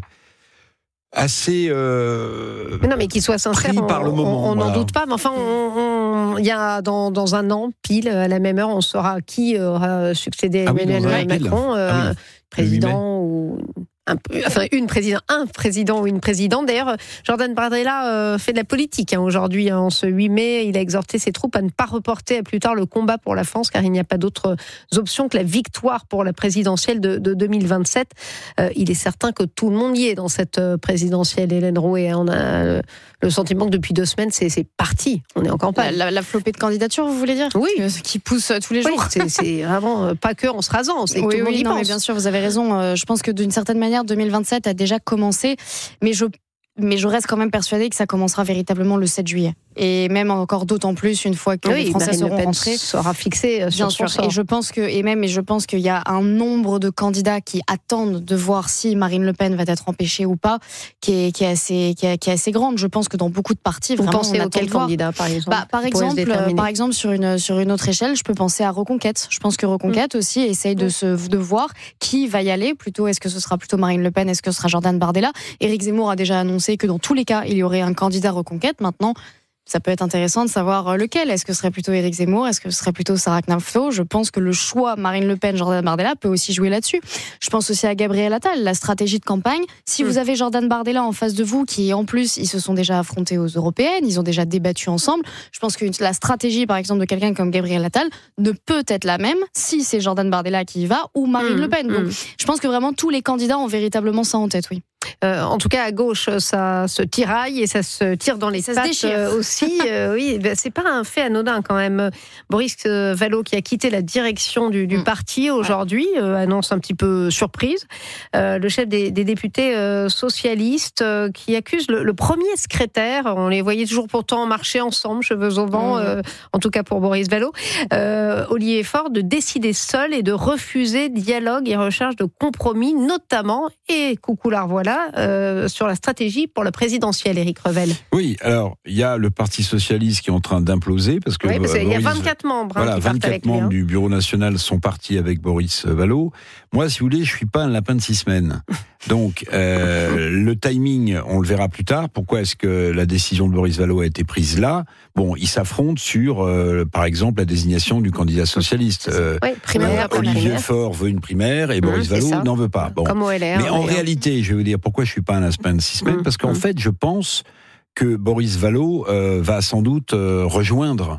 assez euh, mais non mais qu'il soit sincère on, par le moment, on n'en voilà. doute pas mais enfin il y a dans, dans un an pile à la même heure on saura qui aura succédé à ah Emmanuel oui, Macron euh, ah oui. président ou un, enfin une président, un président ou une présidente. D'ailleurs, Jordan Bardella euh, fait de la politique hein, aujourd'hui. Hein, en ce huit mai, il a exhorté ses troupes à ne pas reporter à plus tard le combat pour la France, car il n'y a pas d'autres options que la victoire pour la présidentielle de, de deux mille vingt-sept. Euh, il est certain que tout le monde y est dans cette présidentielle, Hélène Rouet. On a le, le sentiment que depuis deux semaines, c'est, c'est parti. On est en campagne. La, la, la flopée de candidatures, vous voulez dire? Oui. Ce qui pousse tous les jours. Oui, c'est, c'est vraiment pas que en se rasant, c'est que oui, tout le monde oui, y non, pense. Mais bien sûr, vous avez raison. Je pense que d'une certaine manière, deux mille vingt-sept a déjà commencé, mais je, mais je reste quand même persuadée que ça commencera véritablement le sept juillet. Et même encore d'autant plus une fois que oui, les Français Marine seront Le Pen rentrés. sera fixé bien sur sûr. Son sort. Et je pense que, et même, et je pense qu'il y a un nombre de candidats qui attendent de voir si Marine Le Pen va être empêchée ou pas, qui est, qui est assez, qui est, qui est assez grande. Je pense que dans beaucoup de partis, vous vraiment, pensez on auquel candidat, par exemple? Bah, par exemple, par exemple, sur une, sur une autre échelle, je peux penser à Reconquête. Je pense que Reconquête mmh. aussi essaye de se, de voir qui va y aller. Plutôt, est-ce que ce sera plutôt Marine Le Pen? Est-ce que ce sera Jordan Bardella? Éric Zemmour a déjà annoncé que dans tous les cas, il y aurait un candidat Reconquête. Maintenant, ça peut être intéressant de savoir lequel. Est-ce que ce serait plutôt Éric Zemmour? Est-ce que ce serait plutôt Sarah Knaflo? Je pense que le choix Marine Le Pen, Jordan Bardella peut aussi jouer là-dessus. Je pense aussi à Gabriel Attal, la stratégie de campagne. Si mmh. vous avez Jordan Bardella en face de vous, qui en plus, ils se sont déjà affrontés aux européennes, ils ont déjà débattu ensemble, je pense que la stratégie, par exemple, de quelqu'un comme Gabriel Attal ne peut être la même si c'est Jordan Bardella qui y va ou Marine mmh. Le Pen. Donc, mmh. je pense que vraiment tous les candidats ont véritablement ça en tête, oui. Euh, en tout cas, à gauche, ça se tiraille et ça se tire dans les ça pattes se déchire. Euh, aussi. Euh, oui, ben, c'est pas un fait anodin quand même. Boris Vallaud, qui a quitté la direction du, du mmh. parti aujourd'hui, euh, annonce un petit peu surprise. Euh, le chef des, des députés euh, socialistes euh, qui accuse le, le premier secrétaire. On les voyait toujours pourtant marcher ensemble, cheveux au vent, mmh. euh, en tout cas pour Boris Vallaud. Euh, Olivier Faure de décider seul et de refuser dialogue et recherche de compromis, notamment, et coucou la revoilà, Euh, sur la stratégie pour la présidentielle, Éric Revel. Oui, alors il y a le Parti socialiste qui est en train d'imploser parce que oui, parce il y a vingt-quatre membres. Voilà, hein, qui vingt-quatre avec membres lui, hein. du Bureau national sont partis avec Boris Vallaud. Moi, si vous voulez, je suis pas un lapin de six semaines. Donc euh, le timing, on le verra plus tard. Pourquoi est-ce que la décision de Boris Vallaud a été prise là? Bon, ils s'affrontent sur, euh, par exemple, la désignation du candidat socialiste. Euh, oui, primaire, euh, Olivier primaire. Faure veut une primaire et Boris mmh, Vallaud n'en veut pas. Bon. Comme O L R. Mais en réalité, je vais vous dire pourquoi je suis pas un lapin de six semaines, mmh, parce qu'en mmh. fait, je pense que Boris Vallaud euh, va sans doute euh, rejoindre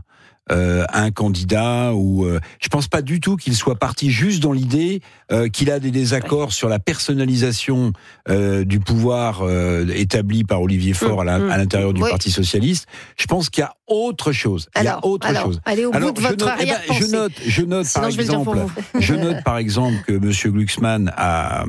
euh, un candidat ou euh, je pense pas du tout qu'il soit parti juste dans l'idée euh, qu'il a des désaccords ouais. sur la personnalisation euh, du pouvoir euh, établi par Olivier Faure à, la, à l'intérieur du oui. Parti socialiste. Je pense qu'il y a autre chose. Alors, il y a autre alors, chose. Allez au alors, bout de votre note, arrière-pensée. Eh ben, je note, je note par je exemple, je note par exemple que Monsieur Glucksmann a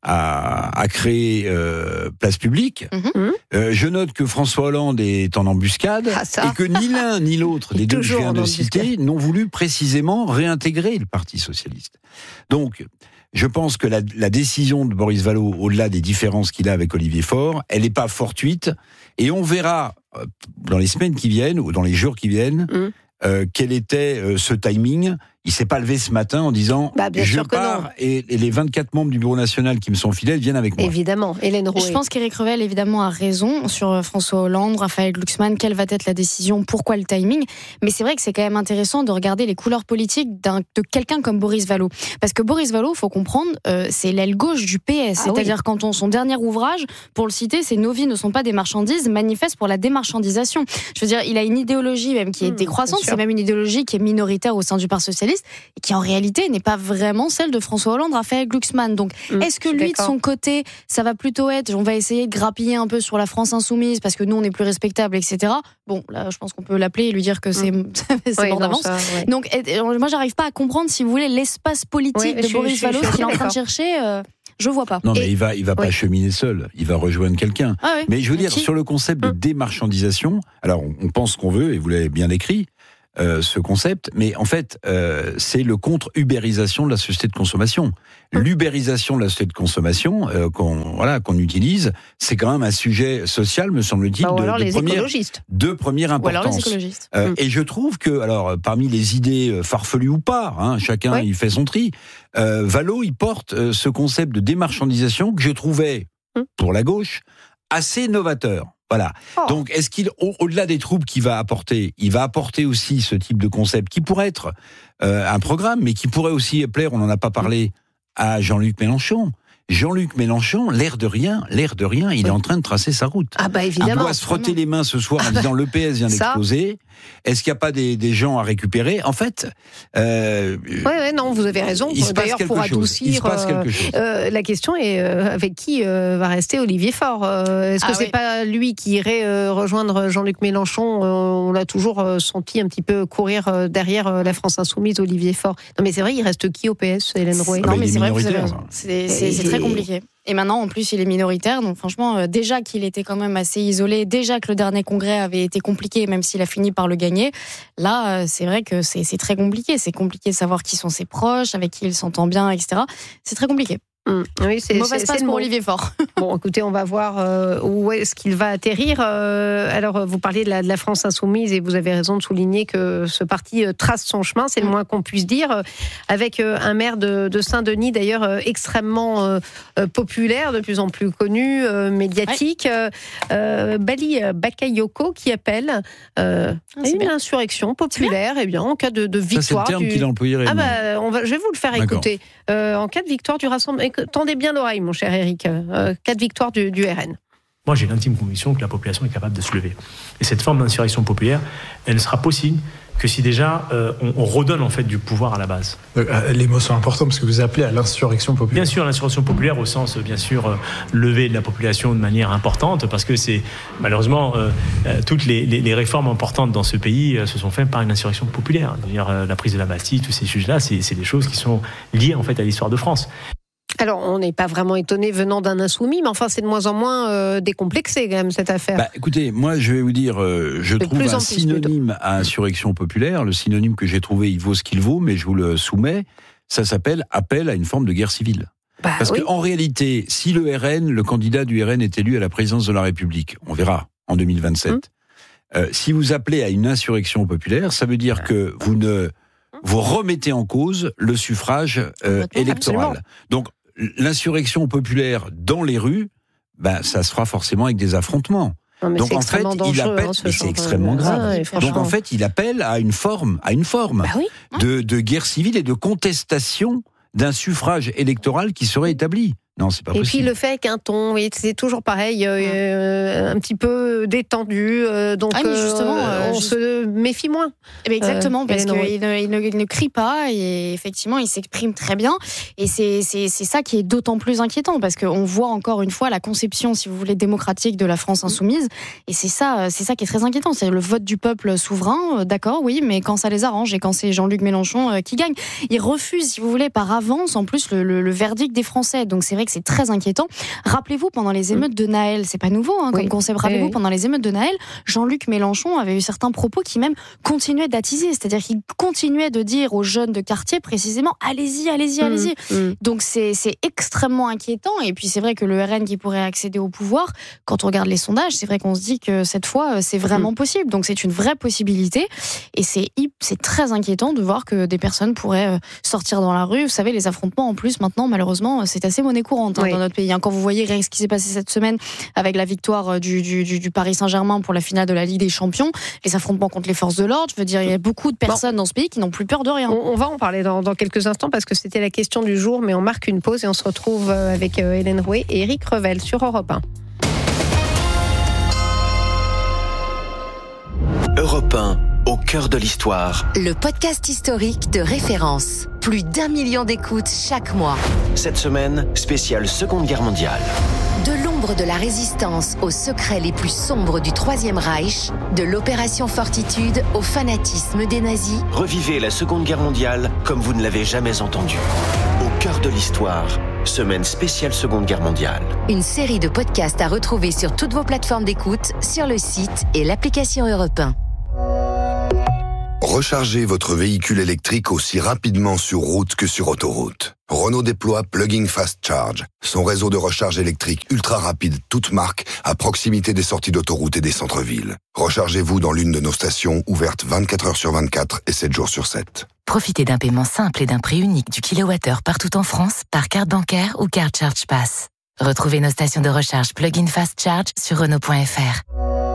À, à créer euh, Place Publique. Mm-hmm. Euh, je note que François Hollande est en embuscade ah, et que ni l'un ni l'autre des deux que je viens de citer n'ont voulu précisément réintégrer le Parti socialiste. Donc, je pense que la, la décision de Boris Vallaud, au-delà des différences qu'il a avec Olivier Faure, elle n'est pas fortuite et on verra euh, dans les semaines qui viennent ou dans les jours qui viennent mm. euh, quel était euh, ce timing. Il s'est pas levé ce matin en disant bah, je pars et, et les vingt-quatre membres du Bureau national qui me sont fidèles viennent avec moi. Évidemment, Hélène Rouet. Je pense qu'Éric Revel évidemment a raison sur François Hollande, Raphaël Glucksmann, quelle va être la décision, pourquoi le timing. Mais c'est vrai que c'est quand même intéressant de regarder les couleurs politiques d'un, de quelqu'un comme Boris Vallaud. Parce que Boris Vallaud, faut comprendre, euh, c'est l'aile gauche du P S. Ah, c'est-à-dire oui. quand on, son dernier ouvrage, pour le citer, c'est « Nos vies ne sont pas des marchandises », manifeste pour la démarchandisation. Je veux dire, il a une idéologie même qui est mmh, décroissante, c'est, c'est même une idéologie qui est minoritaire au sein du Parti socialiste et qui en réalité n'est pas vraiment celle de François Hollande, Raphaël Glucksmann. Donc, mmh, est-ce que lui, d'accord. de son côté, ça va plutôt être, on va essayer de grappiller un peu sur la France insoumise parce que nous, on est plus respectable, et cetera. Bon, là, je pense qu'on peut l'appeler et lui dire que c'est, mmh. c'est oui, mort d'avance. Ça, ouais. Donc, et, moi, j'arrive pas à comprendre, si vous voulez, l'espace politique oui, de je, Boris Vallaud qu'il est en train de chercher. Euh, je vois pas. Non, mais et... il va, il va oui. pas cheminer seul. Il va rejoindre quelqu'un. Ah oui. Mais je veux dire, qui? Sur le concept de mmh. démarchandisation, alors, on, on pense ce qu'on veut, et vous l'avez bien écrit, Euh, ce concept, mais en fait, euh, c'est le contre-ubérisation de la société de consommation. L'ubérisation de la société de consommation euh, qu'on voilà qu'on utilise, c'est quand même un sujet social, me semble-t-il, bah, de, de, première, de première importance. Ou alors les écologistes. Euh, mmh. Et je trouve que, alors, parmi les idées farfelues ou pas, hein, chacun ouais. il fait son tri. Euh, Vallaud, il porte euh, ce concept de démarchandisation que je trouvais, mmh. pour la gauche, assez novateur. Voilà. Oh. Donc, est-ce qu'il, au- au-delà des troubles qu'il va apporter, il va apporter aussi ce type de concept qui pourrait être euh, un programme, mais qui pourrait aussi plaire, on n'en a pas parlé, à Jean-Luc Mélenchon. Jean-Luc Mélenchon, l'air de rien, l'air de rien, il oui. est en train de tracer sa route. Ah bah évidemment. On doit se frotter les mains ce soir en disant le P S vient d'exploser. Est-ce qu'il n'y a pas des, des gens à récupérer ? En fait, euh, ouais, ouais, non, vous avez raison. Il se D'ailleurs, passe pour quelque chose. adoucir, Il se passe quelque chose. Euh, la question est euh, avec qui euh, va rester Olivier Faure. Euh, Est-ce que ah, c'est oui. pas lui qui irait euh, rejoindre Jean-Luc Mélenchon ? euh, On l'a toujours euh, senti un petit peu courir euh, derrière euh, la France insoumise, Olivier Faure. Non, mais c'est vrai, il reste qui au P S, Hélène Rouet ? Non, bah, mais c'est vrai, vous avez raison. C'est, c'est, c'est très compliqué. Et maintenant, en plus, il est minoritaire. Donc, franchement, euh, déjà qu'il était quand même assez isolé, déjà que le dernier congrès avait été compliqué, même s'il a fini par le gagner. Là, euh, c'est vrai que c'est, c'est très compliqué. C'est compliqué de savoir qui sont ses proches, avec qui il s'entend bien, et cetera. C'est très compliqué. Mmh. Oui, c'est mauvaise passe pour Olivier Faure. Bon, écoutez, on va voir euh, où est-ce qu'il va atterrir. Euh, alors, vous parliez de la, de la France insoumise et vous avez raison de souligner que ce parti euh, trace son chemin, c'est le moins qu'on puisse dire, euh, avec euh, un maire de, de Saint-Denis d'ailleurs euh, extrêmement euh, euh, populaire, de plus en plus connu, euh, médiatique, ouais. euh, Bali Bakayoko qui appelle euh, ah, une bien. insurrection populaire, et eh bien en cas de, de victoire. Ça, c'est le terme du... qu'il a employé réellement. Ah bah, on va, je vais vous le faire D'accord. écouter. Euh, en cas de victoire du Rassemblement. Tendez bien l'oreille, mon cher Eric. Euh, cas de victoire du, du R N. Moi, j'ai l'intime conviction que la population est capable de se lever. Et cette forme d'insurrection populaire, elle ne sera possible que si déjà euh, on, on redonne en fait du pouvoir à la base. Euh, les mots sont importants parce que vous appelez à l'insurrection populaire. Bien sûr, l'insurrection populaire au sens, bien sûr, euh, lever de la population de manière importante, parce que c'est malheureusement euh, euh, toutes les, les, les réformes importantes dans ce pays euh, se sont faites par une insurrection populaire. C'est-à-dire euh, la prise de la Bastille, tous ces sujets-là, c'est, c'est des choses qui sont liées en fait à l'histoire de France. Alors, on n'est pas vraiment étonné venant d'un insoumis, mais enfin, c'est de moins en moins euh, décomplexé, quand même, cette affaire. Bah, écoutez, moi, je vais vous dire, euh, je de trouve un synonyme plutôt. à insurrection populaire. Le synonyme que j'ai trouvé, il vaut ce qu'il vaut, mais je vous le soumets. Ça s'appelle appel à une forme de guerre civile. Bah, Parce oui. qu'en réalité, si le R N, le candidat du R N est élu à la présidence de la République, on verra en deux mille vingt-sept, hum. euh, si vous appelez à une insurrection populaire, ça veut dire ouais. que vous ne vous remettez en cause le suffrage euh, électoral. Absolument. Donc, l'insurrection populaire dans les rues, ben, ça se fera forcément avec des affrontements. Non, donc en fait, il appelle, hein, mais c'est extrêmement grave. Ah, donc en fait, il appelle à une forme, à une forme bah oui. de, de guerre civile et de contestation d'un suffrage électoral qui serait établi. Non, c'est pas Et possible. puis le fait avec un ton, oui, c'est toujours pareil, euh, un petit peu détendu, euh, donc ah, justement, euh, on juste... se méfie moins. Eh bien, exactement, euh, parce qu'il ne, il ne, il ne crie pas et effectivement, il s'exprime très bien. Et c'est, c'est, c'est ça qui est d'autant plus inquiétant, parce qu'on voit encore une fois la conception, si vous voulez, démocratique de la France insoumise. Et c'est ça, c'est ça qui est très inquiétant. C'est le vote du peuple souverain, d'accord, oui, mais quand ça les arrange et quand c'est Jean-Luc Mélenchon qui gagne. Ils refusent, si vous voulez, par avance, en plus, le, le, le verdict des Français. Donc c'est vrai que c'est très inquiétant. Rappelez-vous, pendant les émeutes de Naël, c'est pas nouveau hein, comme oui. concept, rappelez-vous, oui, oui. pendant les émeutes de Naël, Jean-Luc Mélenchon avait eu certains propos qui même continuaient d'attiser, c'est-à-dire qu'il continuait de dire aux jeunes de quartier précisément, allez-y, allez-y, mmh, allez-y. Mmh. Donc c'est, c'est extrêmement inquiétant, et puis c'est vrai que le R N qui pourrait accéder au pouvoir, quand on regarde les sondages, c'est vrai qu'on se dit que cette fois, c'est vraiment mmh. possible, donc c'est une vraie possibilité, et c'est, c'est très inquiétant de voir que des personnes pourraient sortir dans la rue. Vous savez, les affrontements, en plus, maintenant, malheureusement, c'est assez monnaie courante hein, oui. dans notre pays. Quand vous voyez rien ce qui s'est passé cette semaine avec la victoire du, du, du Paris Saint-Germain pour la finale de la Ligue des Champions, les affrontements contre les forces de l'ordre, je veux dire, il y a beaucoup de personnes bon. dans ce pays qui n'ont plus peur de rien. On, on va en parler dans, dans quelques instants parce que c'était la question du jour, mais on marque une pause et on se retrouve avec Hélène Rouet et Éric Revel sur Europe un. Europe un, au cœur de l'histoire. Le podcast historique de référence. Plus d'un million d'écoutes chaque mois. Cette semaine, spéciale Seconde Guerre mondiale. De l'ombre de la résistance aux secrets les plus sombres du Troisième Reich, de l'opération Fortitude au fanatisme des nazis. Revivez la Seconde Guerre mondiale comme vous ne l'avez jamais entendu. Au cœur de l'histoire, semaine spéciale Seconde Guerre mondiale. Une série de podcasts à retrouver sur toutes vos plateformes d'écoute, sur le site et l'application Europe un. Rechargez votre véhicule électrique aussi rapidement sur route que sur autoroute. Renault déploie Plug-in Fast Charge, son réseau de recharge électrique ultra rapide, toute marque, à proximité des sorties d'autoroute et des centres-villes. Rechargez-vous dans l'une de nos stations, ouvertes vingt-quatre heures sur vingt-quatre et sept jours sur sept. Profitez d'un paiement simple et d'un prix unique du kilowattheure partout en France par carte bancaire ou carte Charge Pass. Retrouvez nos stations de recharge Plug-in Fast Charge sur Renault point F R.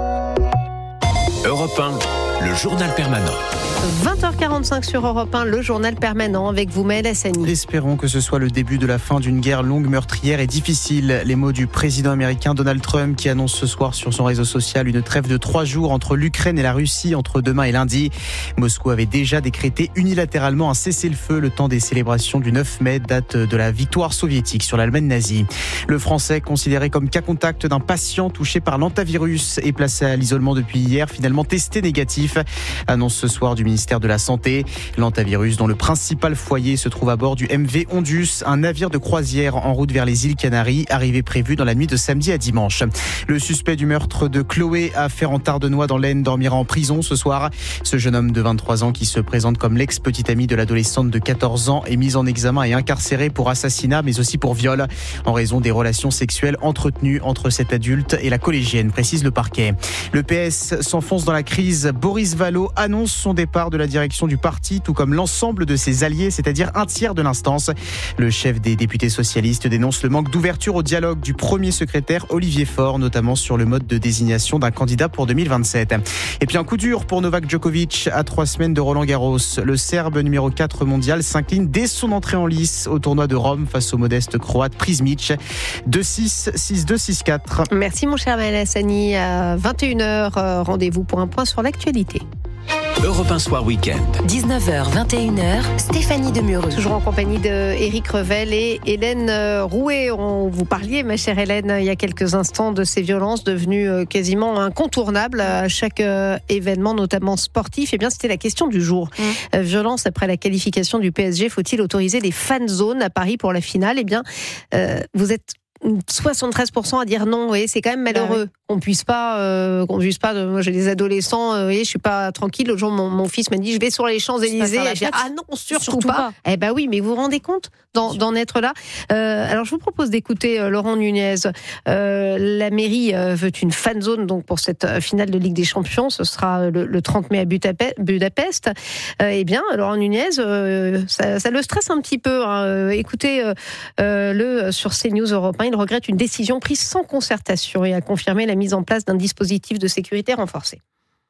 Europe un, le journal permanent. vingt heures quarante-cinq sur Europe un, le journal permanent avec vous, Maël Hassani. Espérons que ce soit le début de la fin d'une guerre longue, meurtrière et difficile. Les mots du président américain Donald Trump qui annonce ce soir sur son réseau social une trêve de trois jours entre l'Ukraine et la Russie entre demain et lundi. Moscou avait déjà décrété unilatéralement un cessez-le-feu le temps des célébrations du neuf mai, date de la victoire soviétique sur l'Allemagne nazie. Le Français, considéré comme cas contact d'un patient touché par l'antavirus et placé à l'isolement depuis hier, finalement testé négatif, annonce ce soir du ministère de la Santé. L'antavirus, dont le principal foyer se trouve à bord du M V Ondus, un navire de croisière en route vers les îles Canaries, arrivé prévu dans la nuit de samedi à dimanche. Le suspect du meurtre de Chloé à Ferrand-Tardenois dans l'Aisne dormira en prison ce soir. Ce jeune homme de vingt-trois ans qui se présente comme l'ex-petite amie de l'adolescente de quatorze ans est mis en examen et incarcéré pour assassinat mais aussi pour viol en raison des relations sexuelles entretenues entre cet adulte et la collégienne, précise le parquet. Le P S s'enfonce dans la crise. Boris Vallaud annonce son départ de la direction du parti, tout comme l'ensemble de ses alliés, c'est-à-dire un tiers de l'instance. Le chef des députés socialistes dénonce le manque d'ouverture au dialogue du premier secrétaire Olivier Faure, notamment sur le mode de désignation d'un candidat pour deux mille vingt-sept. Et puis un coup dur pour Novak Djokovic à trois semaines de Roland-Garros. Le Serbe numéro quatre mondial s'incline dès son entrée en lice au tournoi de Rome face au modeste croate Prizmic. deux six, six deux, six quatre. Merci mon cher Maël Hassani. À vingt et une heures, rendez-vous pour un point sur l'actualité. Europe un Soir Week-end. dix-neuf heures, vingt et une heures, Stéphanie Demureux. Toujours en compagnie d'Éric Revel et Hélène Rouet. On vous parliez, ma chère Hélène, il y a quelques instants de ces violences devenues quasiment incontournables à chaque événement, notamment sportif. Eh bien, c'était la question du jour. Mmh. Violence après la qualification du P S G. Faut-il autoriser les fan zones à Paris pour la finale ? Eh bien, euh, vous êtes soixante-treize pour cent à dire non. Et c'est quand même malheureux. Ah oui. On puisse pas, euh, qu'on puisse pas. Moi, j'ai des adolescents. Euh, et je suis pas tranquille. L'autre jour, mon, mon fils m'a dit, je vais sur les Champs-Élysées. Et je dis, ah non, surtout, surtout pas. pas. Eh ben oui, mais vous vous rendez compte d'en, d'en être là. Euh, alors, je vous propose d'écouter euh, Laurent Nunez. Euh, la mairie euh, veut une fan zone donc pour cette euh, finale de Ligue des Champions. Ce sera le, le trente mai à Budapest. Budapest. Euh, eh bien, Laurent Nunez, euh, ça, ça le stresse un petit peu. Hein. Écoutez euh, euh, le sur CNews Europe un. Il regrette une décision prise sans concertation et a confirmé la mise en place d'un dispositif de sécurité renforcé.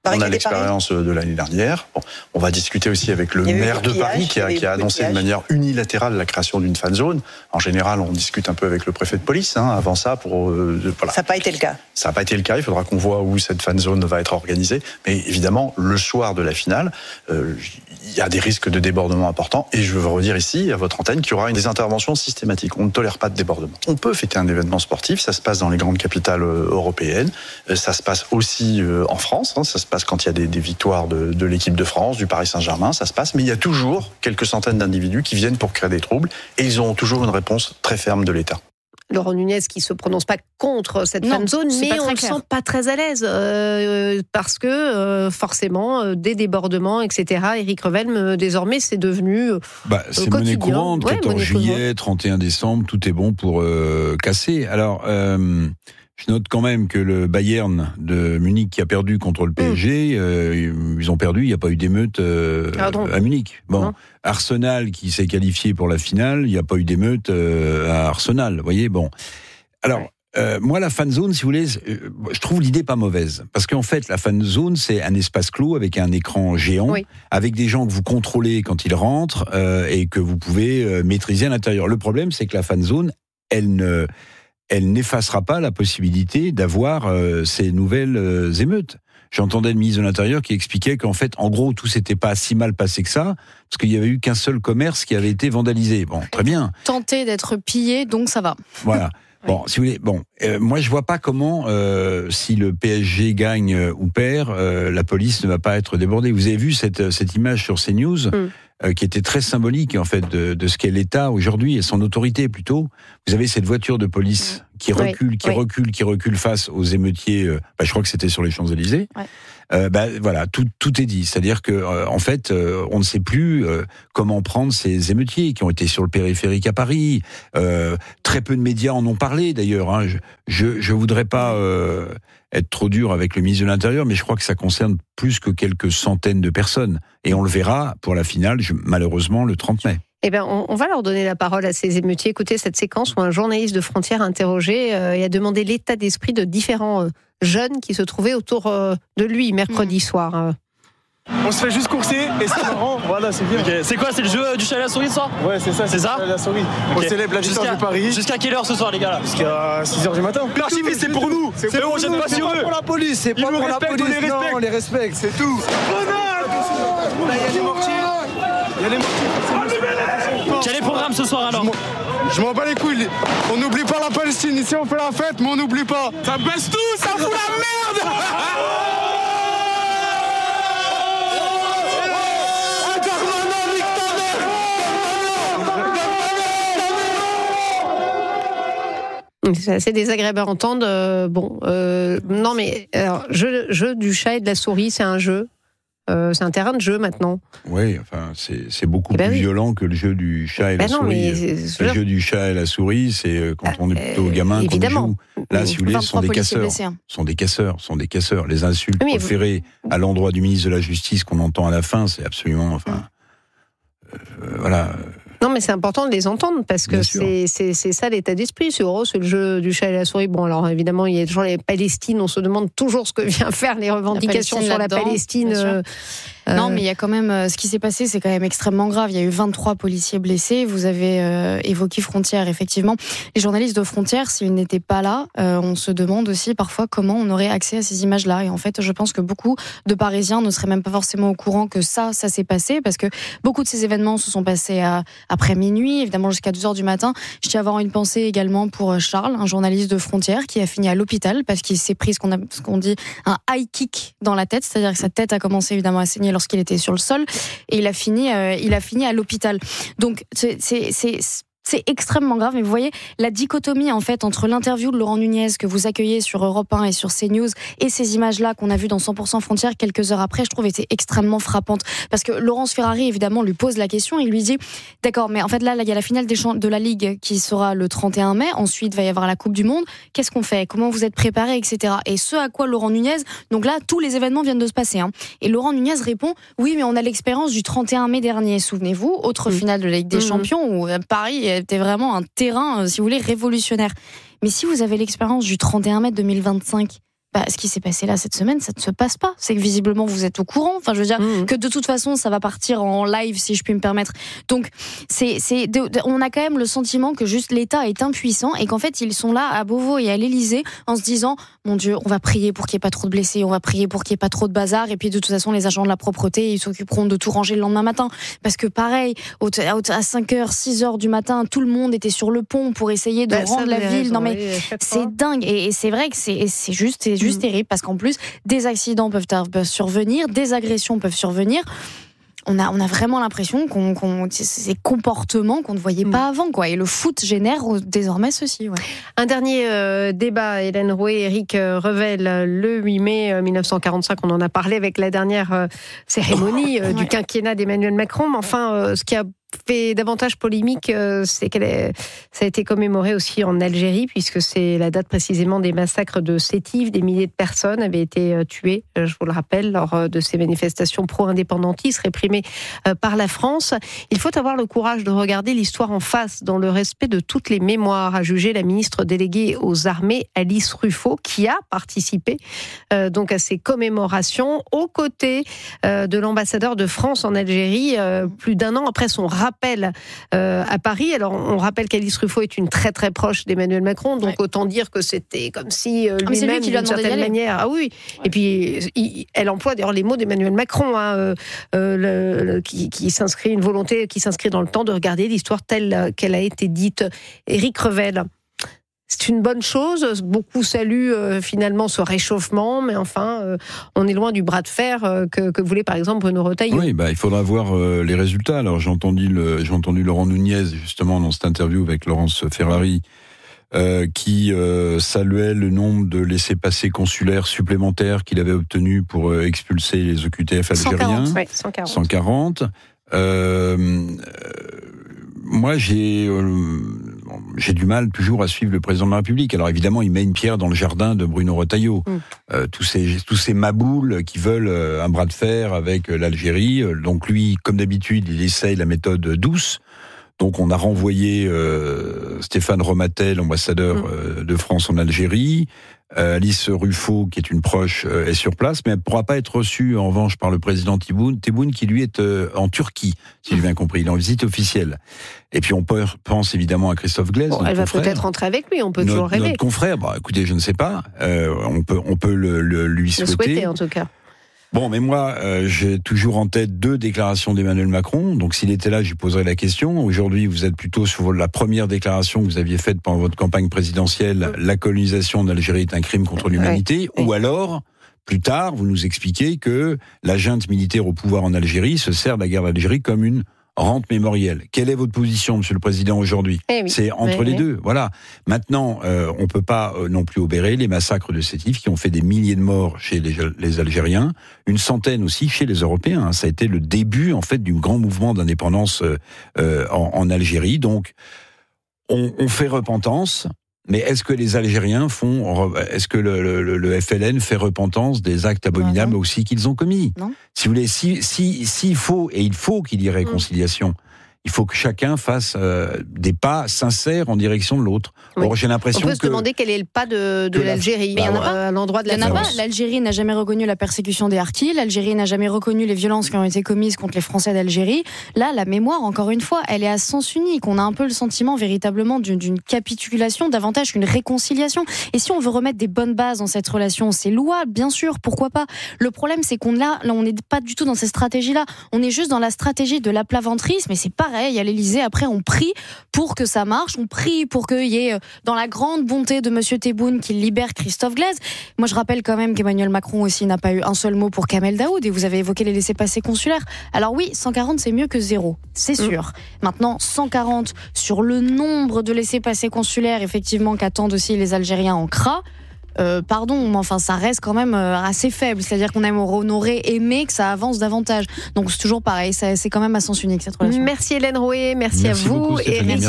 On a l'expérience de l'année dernière. Bon, on va discuter aussi avec le maire de Paris qui a, qui a annoncé de manière unilatérale la création d'une fan zone. En général, on discute un peu avec le préfet de police hein, avant ça. Pour, euh, voilà. Ça n'a pas été le cas. Ça n'a pas été le cas. Il faudra qu'on voit où cette fan zone va être organisée. Mais évidemment, le soir de la finale, euh, il y a des risques de débordement importants. Et je veux vous redire ici, à votre antenne, qu'il y aura des interventions systématiques. On ne tolère pas de débordement. On peut fêter un événement sportif. Ça se passe dans les grandes capitales européennes. Ça se passe aussi en France. Hein, ça se passe quand il y a des, des victoires de, de l'équipe de France, du Paris Saint-Germain, ça se passe, mais il y a toujours quelques centaines d'individus qui viennent pour créer des troubles et ils auront toujours une réponse très ferme de l'État. Laurent Nunez qui se prononce pas contre cette non, fan zone, mais on ne sent pas très à l'aise euh, parce que euh, forcément euh, des débordements, et cetera. Éric Revel, euh, désormais, c'est devenu euh, bah, c'est monnaie courante. Ouais, quatorze juillet, trente et un décembre, tout est bon pour euh, casser. Alors. Euh, Je note quand même que le Bayern de Munich qui a perdu contre le P S G, mmh. euh, ils ont perdu, il n'y a pas eu d'émeute euh, à Munich. Bon, non. Arsenal qui s'est qualifié pour la finale, il n'y a pas eu d'émeute euh, à Arsenal. Vous voyez, bon. Alors, euh, moi, la fan zone, si vous voulez, je trouve l'idée pas mauvaise. Parce qu'en fait, la fan zone, c'est un espace clos avec un écran géant, oui. avec des gens que vous contrôlez quand ils rentrent euh, et que vous pouvez euh, maîtriser à l'intérieur. Le problème, c'est que la fan zone, elle ne... elle n'effacera pas la possibilité d'avoir euh, ces nouvelles euh, émeutes. J'entendais le ministre de l'Intérieur qui expliquait qu'en fait, en gros, tout s'était pas si mal passé que ça, parce qu'il y avait eu qu'un seul commerce qui avait été vandalisé. Bon, très bien. Tenté d'être pillé, donc ça va. Voilà. Bon, si vous voulez, bon, euh, moi je vois pas comment, euh, si le P S G gagne euh, ou perd, euh, la police ne va pas être débordée. Vous avez vu cette cette image sur CNews. Mm. Euh, qui était très symbolique en fait de, de ce qu'est l'État aujourd'hui et son autorité plutôt. Vous avez cette voiture de police qui recule, oui, qui oui. recule, qui recule face aux émeutiers. Euh, bah, je crois que c'était sur les Champs-Élysées. Ouais. Euh, bah, voilà, tout, tout est dit. C'est-à-dire que euh, en fait, euh, on ne sait plus euh, comment prendre ces émeutiers qui ont été sur le périphérique à Paris. Euh, très peu de médias en ont parlé d'ailleurs. Hein. Je, je, je voudrais pas euh, être trop dur avec le ministre de l'Intérieur, mais je crois que ça concerne plus que quelques centaines de personnes. Et on le verra pour la finale, je, malheureusement, le trente mai. Eh bien, on, on va leur donner la parole à ces émeutiers. Écoutez cette séquence où un journaliste de Frontières a interrogé euh, et a demandé l'état d'esprit de différents euh, jeunes qui se trouvaient autour euh, de lui mercredi mmh. soir. Euh. On se fait juste courser et c'est marrant, voilà, c'est bien. Okay. C'est quoi, c'est le jeu du chat à la souris ce soir ? Ouais, c'est ça, c'est, c'est ça. À la souris. Okay. On célèbre la victoire de Paris. Jusqu'à quelle heure ce soir, les gars là ? Jusqu'à six heures du matin. L'archiviste, c'est pour nous. C'est, c'est pour nous, c'est pas sur eux. C'est pas pour la police, c'est pas pour la police. On les respecte, on les respecte, c'est tout. Là, il y a des mortiers. Il y a des mortiers. Quel est le programme ce soir alors ? Je m'en bats les couilles. On n'oublie pas la Palestine. Ici, on fait la fête, mais on n'oublie pas. Ça baisse tout, ça fout la merde. C'est assez désagréable à entendre. Euh, bon, euh, non mais alors, jeu, jeu du chat et de la souris, c'est un jeu. Euh, c'est un terrain de jeu maintenant. Oui, enfin, c'est, c'est beaucoup eh ben plus oui. violent que le jeu du chat et ben la non, souris. Le jeu du chat et la souris, c'est quand on est plutôt gamin qu'on y joue. Là, si vous voulez, ce sont des casseurs. Blessés, hein. sont des casseurs, sont des casseurs. Les insultes oui, proférées vous... à l'endroit du ministre de la Justice qu'on entend à la fin, c'est absolument, enfin, euh, voilà. Non, mais c'est important de les entendre parce que c'est, c'est, c'est ça l'état d'esprit. C'est heureux, c'est le jeu du chat et la souris. Bon, alors évidemment, il y a toujours les Palestines. On se demande toujours ce que vient faire les revendications la sur la Palestine. Euh, non, mais il y a quand même euh, ce qui s'est passé, c'est quand même extrêmement grave. Il y a eu vingt-trois policiers blessés. Vous avez euh, évoqué Frontières, effectivement. Les journalistes de Frontières, s'ils n'étaient pas là, euh, on se demande aussi parfois comment on aurait accès à ces images-là. Et en fait, je pense que beaucoup de Parisiens ne seraient même pas forcément au courant que ça, ça s'est passé, parce que beaucoup de ces événements se sont passés à, après minuit, évidemment jusqu'à deux heures du matin. Je tiens à avoir une pensée également pour Charles, un journaliste de Frontières, qui a fini à l'hôpital parce qu'il s'est pris ce qu'on, a, ce qu'on dit un high kick dans la tête, c'est-à-dire que sa tête a commencé évidemment à saigner lorsqu'il était sur le sol, et il a fini, euh, il a fini à l'hôpital. Donc c'est, c'est, c'est C'est extrêmement grave, mais vous voyez la dichotomie en fait entre l'interview de Laurent Nunez que vous accueillez sur Europe un et sur CNews et ces images-là qu'on a vues dans cent pour cent Frontières quelques heures après, je trouve était extrêmement frappante. Parce que Laurence Ferrari évidemment lui pose la question, il lui dit d'accord, mais en fait là il y a la finale des champs de la Ligue qui sera le trente et un mai, ensuite il va y avoir la Coupe du Monde. Qu'est-ce qu'on fait ? Comment vous êtes préparés, et cetera. Et ce à quoi Laurent Nunez, donc là tous les événements viennent de se passer. Hein. Et Laurent Nunez répond oui, mais on a l'expérience du trente et un mai dernier. Souvenez-vous, autre mmh. finale de la Ligue des mmh. Champions où Paris était vraiment un terrain, si vous voulez, révolutionnaire. Mais si vous avez l'expérience du trente et un mai deux mille vingt-cinq, Bah, ce qui s'est passé là cette semaine, ça ne se passe pas. C'est que visiblement vous êtes au courant. Enfin, je veux dire mmh. que de toute façon, ça va partir en live, si je puis me permettre. Donc, c'est, c'est, de, de, on a quand même le sentiment que juste l'État est impuissant et qu'en fait, ils sont là à Beauvau et à l'Élysée en se disant, mon Dieu, on va prier pour qu'il n'y ait pas trop de blessés, on va prier pour qu'il n'y ait pas trop de bazar. Et puis, de toute façon, les agents de la propreté, ils s'occuperont de tout ranger le lendemain matin. Parce que pareil, à cinq heures, six heures du matin, tout le monde était sur le pont pour essayer de bah, rendre la ville. Raison, non mais oui, c'est dingue et, et c'est vrai que c'est, c'est juste, c'est juste mmh. terrible parce qu'en plus des accidents peuvent, peuvent survenir, des agressions peuvent survenir. On a, on a vraiment l'impression qu'on, qu'on ces comportements qu'on ne voyait mmh. pas avant, quoi. Et le foot génère désormais ceci. Ouais. Un dernier euh, débat, Hélène Rouet, Éric Revel, le huit mai mille neuf cent quarante-cinq, on en a parlé avec la dernière euh, cérémonie euh, ouais. du quinquennat d'Emmanuel Macron. Mais enfin, euh, ce qui a fait davantage polémique, euh, c'est qu'elle est, ça a été commémoré aussi en Algérie, puisque c'est la date précisément des massacres de Sétif. Des milliers de personnes avaient été euh, tuées, euh, je vous le rappelle, lors euh, de ces manifestations pro-indépendantistes réprimées euh, par la France. Il faut avoir le courage de regarder l'histoire en face, dans le respect de toutes les mémoires, a jugé la ministre déléguée aux armées, Alice Ruffo, qui a participé euh, donc à ces commémorations, aux côtés euh, de l'ambassadeur de France en Algérie, euh, plus d'un an après son rappel euh, à Paris. Alors, on rappelle qu'Alice Ruffo est une très très proche d'Emmanuel Macron, donc ouais. autant dire que c'était comme si euh, lui-même, lui qui lui a d'une certaine manière, ah oui. Ouais. Et puis, il, elle emploie d'ailleurs les mots d'Emmanuel Macron, hein, euh, euh, le, le, qui, qui s'inscrit une volonté qui s'inscrit dans le temps de regarder l'histoire telle qu'elle a été dite. Éric Revel. C'est une bonne chose. Beaucoup saluent euh, finalement ce réchauffement, mais enfin, euh, on est loin du bras de fer euh, que, que voulait par exemple Bruno Retailleau. Oui, bah, il faudra voir euh, les résultats. Alors j'ai entendu, le, j'ai entendu Laurent Nunez justement dans cette interview avec Laurence Ferrari, euh, qui euh, saluait le nombre de laissez-passer consulaires supplémentaires qu'il avait obtenus pour euh, expulser les O Q T F algériens. cent quarante, ouais, cent quarante. cent quarante. Euh, euh, moi, j'ai euh, j'ai du mal toujours à suivre le président de la République. Alors évidemment, il met une pierre dans le jardin de Bruno Retailleau. Mm. Euh, tous ces tous ces maboules qui veulent euh, un bras de fer avec euh, l'Algérie. Donc lui, comme d'habitude, il essaye la méthode douce. Donc on a renvoyé euh, Stéphane Romatel, ambassadeur mm. euh, de France en Algérie. Euh, Alice Ruffo, qui est une proche, euh, est sur place, mais elle ne pourra pas être reçue, en revanche, par le président Tebboune, Tebboune qui lui est euh, en Turquie, si j'ai bien compris. Il est en visite officielle. Et puis on peut, pense évidemment à Christophe Glaise. Bon, elle va confrère. peut-être rentrer avec lui, on peut notre, toujours rêver. Notre confrère, bah, écoutez, je ne sais pas. Euh, on peut, on peut le, le, lui souhaiter. Le souhaiter, en tout cas. Bon, mais moi, euh, j'ai toujours en tête deux déclarations d'Emmanuel Macron. Donc, s'il était là, je lui poserais la question. Aujourd'hui, vous êtes plutôt sur la première déclaration que vous aviez faite pendant votre campagne présidentielle. La colonisation d'Algérie est un crime contre l'humanité. Ouais. Ou alors, plus tard, vous nous expliquez que la junte militaire au pouvoir en Algérie se sert de la guerre d'Algérie comme une rente mémorielle. Quelle est votre position, Monsieur le Président, aujourd'hui ? eh oui, C'est entre oui, les oui. deux. Voilà. Maintenant, euh, on peut pas euh, non plus obérer les massacres de Sétif qui ont fait des milliers de morts chez les, les Algériens, une centaine aussi chez les Européens. Hein. Ça a été le début, en fait, du grand mouvement d'indépendance euh, euh, en, en Algérie. Donc, on, on fait repentance. Mais est-ce que les Algériens font, est-ce que le, le, le F L N fait repentance des actes abominables non, non. aussi qu'ils ont commis ? Non. Si vous voulez, si, si, s'il faut, et il faut qu'il y ait réconciliation, mmh. il faut que chacun fasse euh, des pas sincères en direction de l'autre. Oui. Or, j'ai l'impression On peut que... se demander quel est le pas de, de l'Algérie, bah, bah, ouais. à l'endroit de la France. L'Algérie n'a jamais reconnu la persécution des harkis, l'Algérie n'a jamais reconnu les violences qui ont été commises contre les Français d'Algérie. Là, la mémoire, encore une fois, elle est à sens unique. On a un peu le sentiment véritablement d'une, d'une capitulation, davantage qu'une réconciliation. Et si on veut remettre des bonnes bases dans cette relation, c'est louable, bien sûr, pourquoi pas. Le problème, c'est qu'on là, là on n'est pas du tout dans ces stratégies-là. On est juste dans la stratégie de l'aplaventrisme, et c'est pareil, à l'Élysée, après, on prie pour que ça marche, on prie pour qu'il y ait, dans la grande bonté de Monsieur Tebboune, qu'il libère Christophe Glaise. Moi, je rappelle quand même qu'Emmanuel Macron aussi n'a pas eu un seul mot pour Kamel Daoud, et vous avez évoqué les laissez-passer consulaires. Alors oui, cent quarante, c'est mieux que zéro, c'est sûr. Mmh. Maintenant, cent quarante sur le nombre de laissez-passer consulaires, effectivement, qu'attendent aussi les Algériens en C R A. Euh, pardon, mais enfin, ça reste quand même euh, assez faible. C'est-à-dire qu'on aime honorer, aimer que ça avance davantage. Donc c'est toujours pareil, ça, c'est quand même à sens unique cette relation. Merci Hélène Rouet, merci, merci à vous, Éric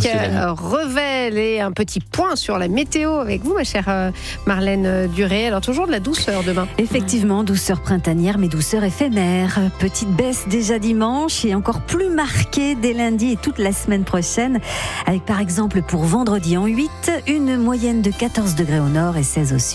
Revel, et un petit point sur la météo avec vous, ma chère Marlène Duré. Alors toujours de la douceur demain. Effectivement, douceur printanière, mais douceur éphémère. Petite baisse déjà dimanche et encore plus marquée dès lundi et toute la semaine prochaine. Avec par exemple pour vendredi en huit, une moyenne de quatorze degrés au nord et seize au sud.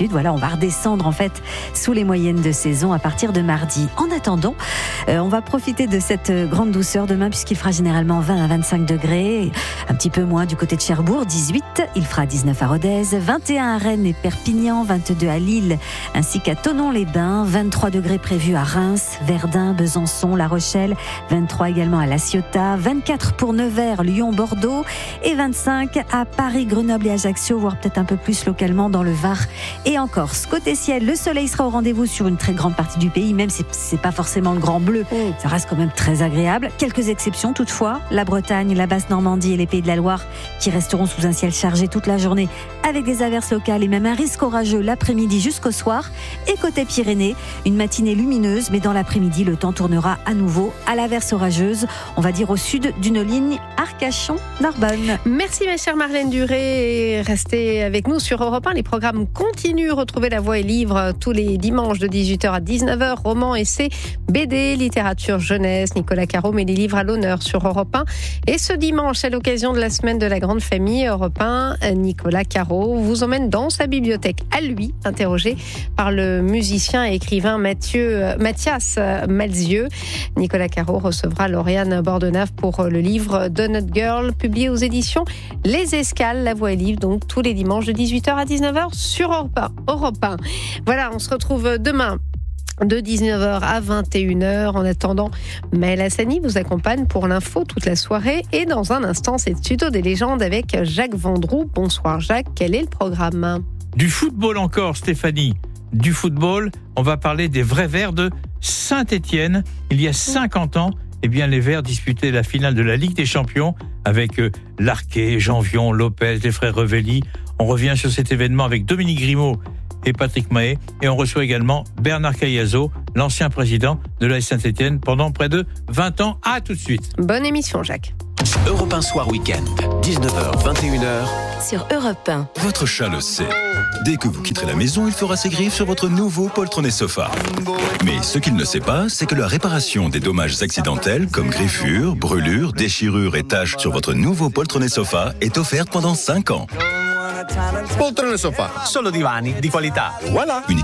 d'habitude. Voilà, on va redescendre en fait sous les moyennes de saison à partir de mardi. En attendant, euh, on va profiter de cette grande douceur demain puisqu'il fera généralement vingt à vingt-cinq degrés, un petit peu moins du côté de Cherbourg, dix-huit. Il fera dix-neuf à Rodez, vingt et un à Rennes et Perpignan, vingt-deux à Lille ainsi qu'à Thonon-les-Bains, vingt-trois degrés prévus à Reims, Verdun, Besançon, La Rochelle, vingt-trois également à La Ciotat, vingt-quatre pour Nevers, Lyon, Bordeaux et vingt-cinq à Paris, Grenoble et Ajaccio, voire peut-être un peu plus localement dans le Var et en Corse. Côté ciel, le soleil sera au rendez-vous sur une très grande partie du pays, même si c'est pas forcément le grand bleu, ça reste quand même très agréable. Quelques exceptions toutefois, la Bretagne, la Basse-Normandie et les Pays de la Loire qui resteront sous un ciel chargé toute la journée avec des averses locales et même un risque orageux l'après-midi jusqu'au soir. Et côté Pyrénées, une matinée lumineuse, mais dans l'après-midi, le temps tournera à nouveau à l'averse orageuse, on va dire au sud d'une ligne Arcachon-Narbonne. Merci ma chère Marlène Duré, restez avec nous sur Europe un, les programmes continuent, retrouvez La Voix et Livre tous les dimanches de dix-huit heures à dix-neuf heures, romans, essais, B D, littérature jeunesse, Nicolas Caro met les livres à l'honneur sur Europe un. Et ce dimanche, à l'occasion de la semaine de la grande famille, Europe un, Nicolas Caro vous emmène dans sa bibliothèque à lui, interrogé par le musicien et écrivain Mathieu, Mathias Malzieu. Nicolas Caro recevra Lauriane Bordenave pour le livre Donut Girl, publié aux éditions Les Escales. La Voix et Livre, donc tous les dimanches de dix-huit heures à dix-neuf heures sur Europe un. Europe un. Voilà, on se retrouve demain de dix-neuf heures à vingt et une heures. En attendant, Maël Hassani vous accompagne pour l'info toute la soirée. Et dans un instant, c'est Studio des légendes avec Jacques Vendroux. Bonsoir Jacques, quel est le programme ? Du football encore, Stéphanie. Du football, on va parler des vrais Verts de Saint-Étienne. Il y a cinquante ans, eh bien, les Verts disputaient la finale de la Ligue des Champions avec euh, Larquet, Janvion, Lopez, les frères Revelli. On revient sur cet événement avec Dominique Grimaud et Patrick Mahé. Et on reçoit également Bernard Cayazo, l'ancien président de l'A S Saint-Étienne pendant près de vingt ans. À tout de suite. Bonne émission, Jacques. Europe un Soir Week-end, dix-neuf heures, vingt et une heures. Sur Europe un. Votre chat le sait. Dès que vous quitterez la maison, il fera ses griffes sur votre nouveau poltronnet sofa. Mais ce qu'il ne sait pas, c'est que la réparation des dommages accidentels comme griffures, brûlures, déchirures et taches sur votre nouveau poltronnet sofa est offerte pendant cinq ans. Poltrone Sofa, solo divani di qualità. Voilà.